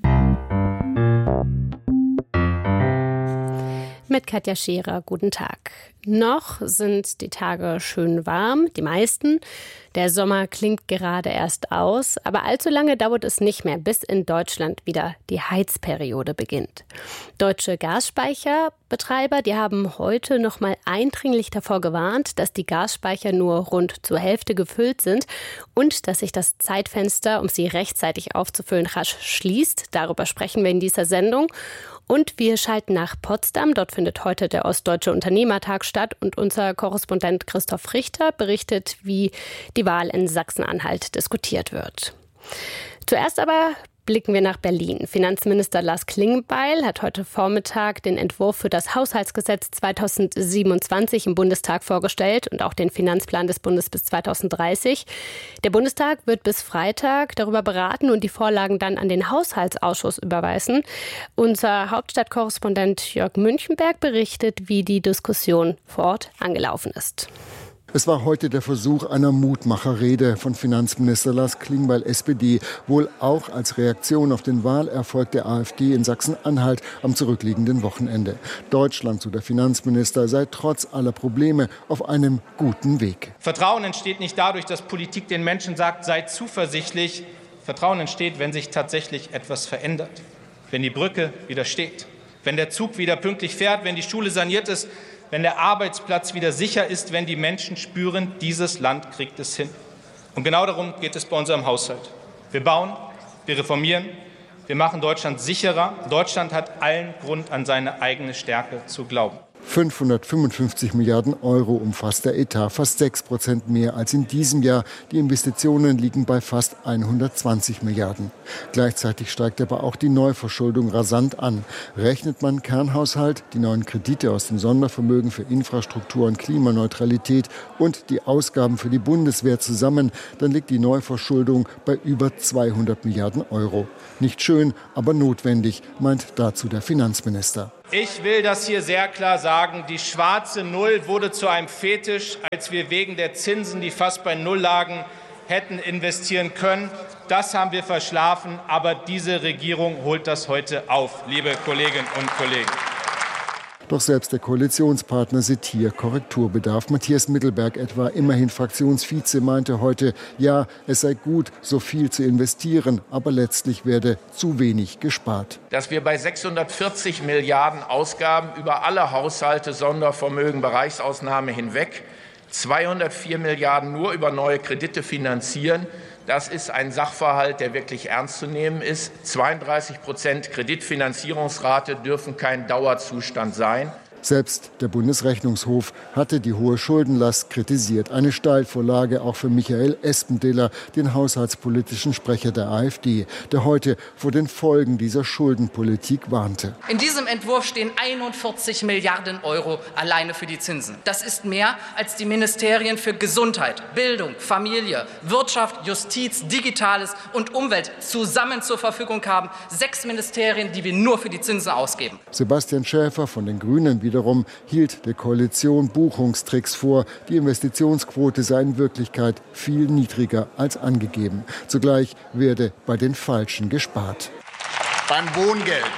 Mit Katja Scherer, guten Tag. Noch sind die Tage schön warm, die meisten. Der Sommer klingt gerade erst aus, aber allzu lange dauert es nicht mehr, bis in Deutschland wieder die Heizperiode beginnt. Deutsche Gasspeicherbetreiber, die haben heute noch mal eindringlich davor gewarnt, dass die Gasspeicher nur rund zur Hälfte gefüllt sind und dass sich das Zeitfenster, um sie rechtzeitig aufzufüllen, rasch schließt. Darüber sprechen wir in dieser Sendung. Und wir schalten nach Potsdam. Dort findet heute der Ostdeutsche Unternehmertag statt. Und unser Korrespondent Christoph Richter berichtet, wie die Wahl in Sachsen-Anhalt diskutiert wird. Zuerst aber blicken wir nach Berlin. Finanzminister Lars Klingbeil hat heute Vormittag den Entwurf für das Haushaltsgesetz zweitausendsiebenundzwanzig im Bundestag vorgestellt und auch den Finanzplan des Bundes bis zweitausenddreißig. Der Bundestag wird bis Freitag darüber beraten und die Vorlagen dann an den Haushaltsausschuss überweisen. Unser Hauptstadtkorrespondent Jörg Münchenberg berichtet, wie die Diskussion vor Ort angelaufen ist. Es war heute der Versuch einer Mutmacherrede von Finanzminister Lars Klingbeil, S P D, wohl auch als Reaktion auf den Wahlerfolg der AfD in Sachsen-Anhalt am zurückliegenden Wochenende. Deutschland, so der Finanzminister, sei trotz aller Probleme auf einem guten Weg. Vertrauen entsteht nicht dadurch, dass Politik den Menschen sagt, seid zuversichtlich. Vertrauen entsteht, wenn sich tatsächlich etwas verändert. Wenn die Brücke wieder steht, wenn der Zug wieder pünktlich fährt, wenn die Schule saniert ist, wenn der Arbeitsplatz wieder sicher ist, wenn die Menschen spüren, dieses Land kriegt es hin. Und genau darum geht es bei unserem Haushalt. Wir bauen, wir reformieren, wir machen Deutschland sicherer. Deutschland hat allen Grund, an seine eigene Stärke zu glauben. fünfhundertfünfundfünfzig Milliarden Euro umfasst der Etat, fast sechs Prozent mehr als in diesem Jahr. Die Investitionen liegen bei fast hundertzwanzig Milliarden. Gleichzeitig steigt aber auch die Neuverschuldung rasant an. Rechnet man Kernhaushalt, die neuen Kredite aus dem Sondervermögen für Infrastruktur und Klimaneutralität und die Ausgaben für die Bundeswehr zusammen, dann liegt die Neuverschuldung bei über zweihundert Milliarden Euro. Nicht schön, aber notwendig, meint dazu der Finanzminister. Ich will das hier sehr klar sagen. Die schwarze Null wurde zu einem Fetisch, als wir wegen der Zinsen, die fast bei Null lagen, hätten investieren können. Das haben wir verschlafen. Aber diese Regierung holt das heute auf, liebe Kolleginnen und Kollegen. Doch selbst der Koalitionspartner sieht hier Korrekturbedarf. Matthias Mittelberg etwa, immerhin Fraktionsvize, meinte heute, ja, es sei gut, so viel zu investieren, aber letztlich werde zu wenig gespart. Dass wir bei sechshundertvierzig Milliarden Ausgaben über alle Haushalte, Sondervermögen, Bereichsausnahme hinweg zweihundertvier Milliarden nur über neue Kredite finanzieren, das ist ein Sachverhalt, der wirklich ernst zu nehmen ist. zweiunddreißig Prozent Kreditfinanzierungsrate dürfen kein Dauerzustand sein. Selbst der Bundesrechnungshof hatte die hohe Schuldenlast kritisiert. Eine Steilvorlage auch für Michael Espendeler, den haushaltspolitischen Sprecher der AfD, der heute vor den Folgen dieser Schuldenpolitik warnte. In diesem Entwurf stehen einundvierzig Milliarden Euro alleine für die Zinsen. Das ist mehr, als die Ministerien für Gesundheit, Bildung, Familie, Wirtschaft, Justiz, Digitales und Umwelt zusammen zur Verfügung haben. Sechs Ministerien, die wir nur für die Zinsen ausgeben. Sebastian Schäfer von den Grünen wieder Wiederum hielt der Koalition Buchungstricks vor. Die Investitionsquote sei in Wirklichkeit viel niedriger als angegeben. Zugleich werde bei den Falschen gespart. Beim Wohngeld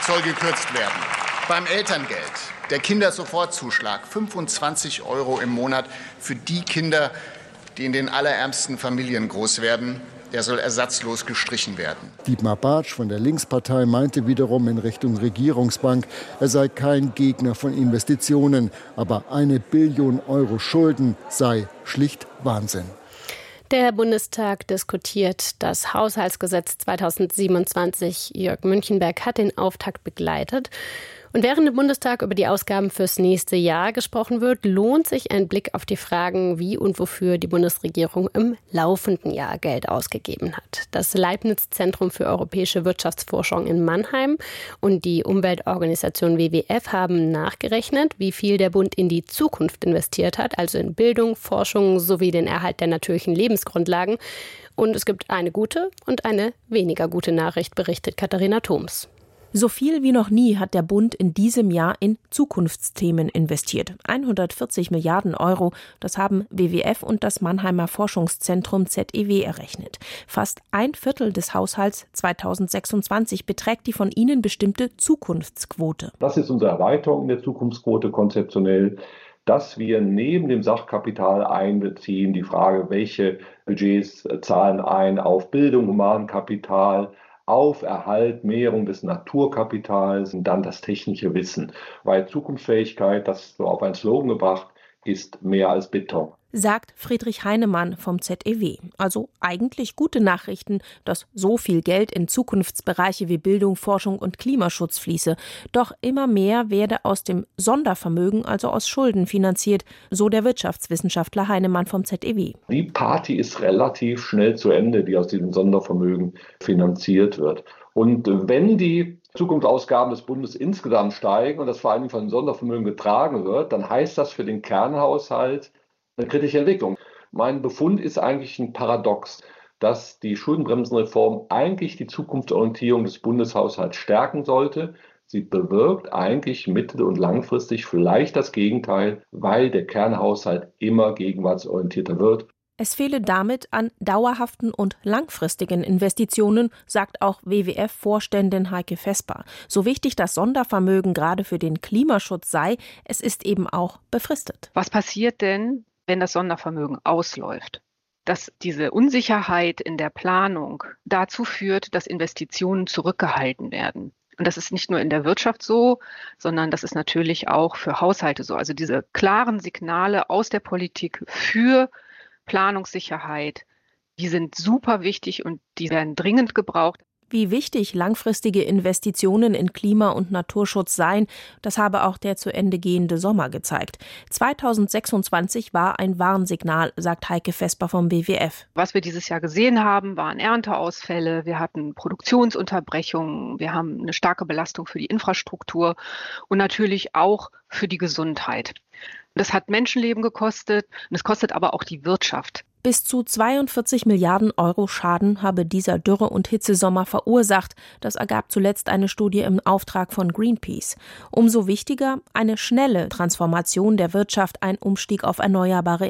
soll gekürzt werden. Beim Elterngeld, der Kindersofortzuschlag, fünfundzwanzig Euro im Monat für die Kinder, die in den allerärmsten Familien groß werden, der soll ersatzlos gestrichen werden. Dietmar Bartsch von der Linkspartei meinte wiederum in Richtung Regierungsbank, er sei kein Gegner von Investitionen, aber eine Billion Euro Schulden sei schlicht Wahnsinn. Der Bundestag diskutiert das Haushaltsgesetz zweitausendsiebenundzwanzig. Jörg Münchenberg hat den Auftakt begleitet. Und während im Bundestag über die Ausgaben fürs nächste Jahr gesprochen wird, lohnt sich ein Blick auf die Fragen, wie und wofür die Bundesregierung im laufenden Jahr Geld ausgegeben hat. Das Leibniz-Zentrum für europäische Wirtschaftsforschung in Mannheim und die Umweltorganisation W W F haben nachgerechnet, wie viel der Bund in die Zukunft investiert hat, also in Bildung, Forschung sowie den Erhalt der natürlichen Lebensgrundlagen. Und es gibt eine gute und eine weniger gute Nachricht, berichtet Katharina Thoms. So viel wie noch nie hat der Bund in diesem Jahr in Zukunftsthemen investiert. hundertvierzig Milliarden Euro, das haben W W F und das Mannheimer Forschungszentrum Z E W errechnet. Fast ein Viertel des Haushalts zweitausendsechsundzwanzig beträgt die von ihnen bestimmte Zukunftsquote. Das ist unsere Erweiterung in der Zukunftsquote konzeptionell, dass wir neben dem Sachkapital einbeziehen die Frage, welche Budgets zahlen ein auf Bildung, Humankapital, auf Erhalt, Mehrung des Naturkapitals und dann das technische Wissen. Weil Zukunftsfähigkeit, das so auf einen Slogan gebracht, ist mehr als Beton. Sagt Friedrich Heinemann vom Z E W. Also eigentlich gute Nachrichten, dass so viel Geld in Zukunftsbereiche wie Bildung, Forschung und Klimaschutz fließe. Doch immer mehr werde aus dem Sondervermögen, also aus Schulden, finanziert, so der Wirtschaftswissenschaftler Heinemann vom Z E W. Die Party ist relativ schnell zu Ende, die aus diesem Sondervermögen finanziert wird. Und wenn die Zukunftsausgaben des Bundes insgesamt steigen und das vor allem von dem Sondervermögen getragen wird, dann heißt das für den Kernhaushalt eine kritische Entwicklung. Mein Befund ist eigentlich ein Paradox, dass die Schuldenbremsenreform eigentlich die Zukunftsorientierung des Bundeshaushalts stärken sollte. Sie bewirkt eigentlich mittel- und langfristig vielleicht das Gegenteil, weil der Kernhaushalt immer gegenwartsorientierter wird. Es fehle damit an dauerhaften und langfristigen Investitionen, sagt auch W W F-Vorständin Heike Vesper. So wichtig das Sondervermögen gerade für den Klimaschutz sei, es ist eben auch befristet. Was passiert denn, wenn das Sondervermögen ausläuft? Dass diese Unsicherheit in der Planung dazu führt, dass Investitionen zurückgehalten werden. Und das ist nicht nur in der Wirtschaft so, sondern das ist natürlich auch für Haushalte so. Also diese klaren Signale aus der Politik für Planungssicherheit, die sind super wichtig und die werden dringend gebraucht. Wie wichtig langfristige Investitionen in Klima- und Naturschutz seien, das habe auch der zu Ende gehende Sommer gezeigt. zweitausendsechsundzwanzig war ein Warnsignal, sagt Heike Vesper vom W W F. Was wir dieses Jahr gesehen haben, waren Ernteausfälle, wir hatten Produktionsunterbrechungen, wir haben eine starke Belastung für die Infrastruktur und natürlich auch für die Gesundheit. Das hat Menschenleben gekostet und es kostet aber auch die Wirtschaft. Bis zu zweiundvierzig Milliarden Euro Schaden habe dieser Dürre- und Hitzesommer verursacht. Das ergab zuletzt eine Studie im Auftrag von Greenpeace. Umso wichtiger eine schnelle Transformation der Wirtschaft, ein Umstieg auf erneuerbare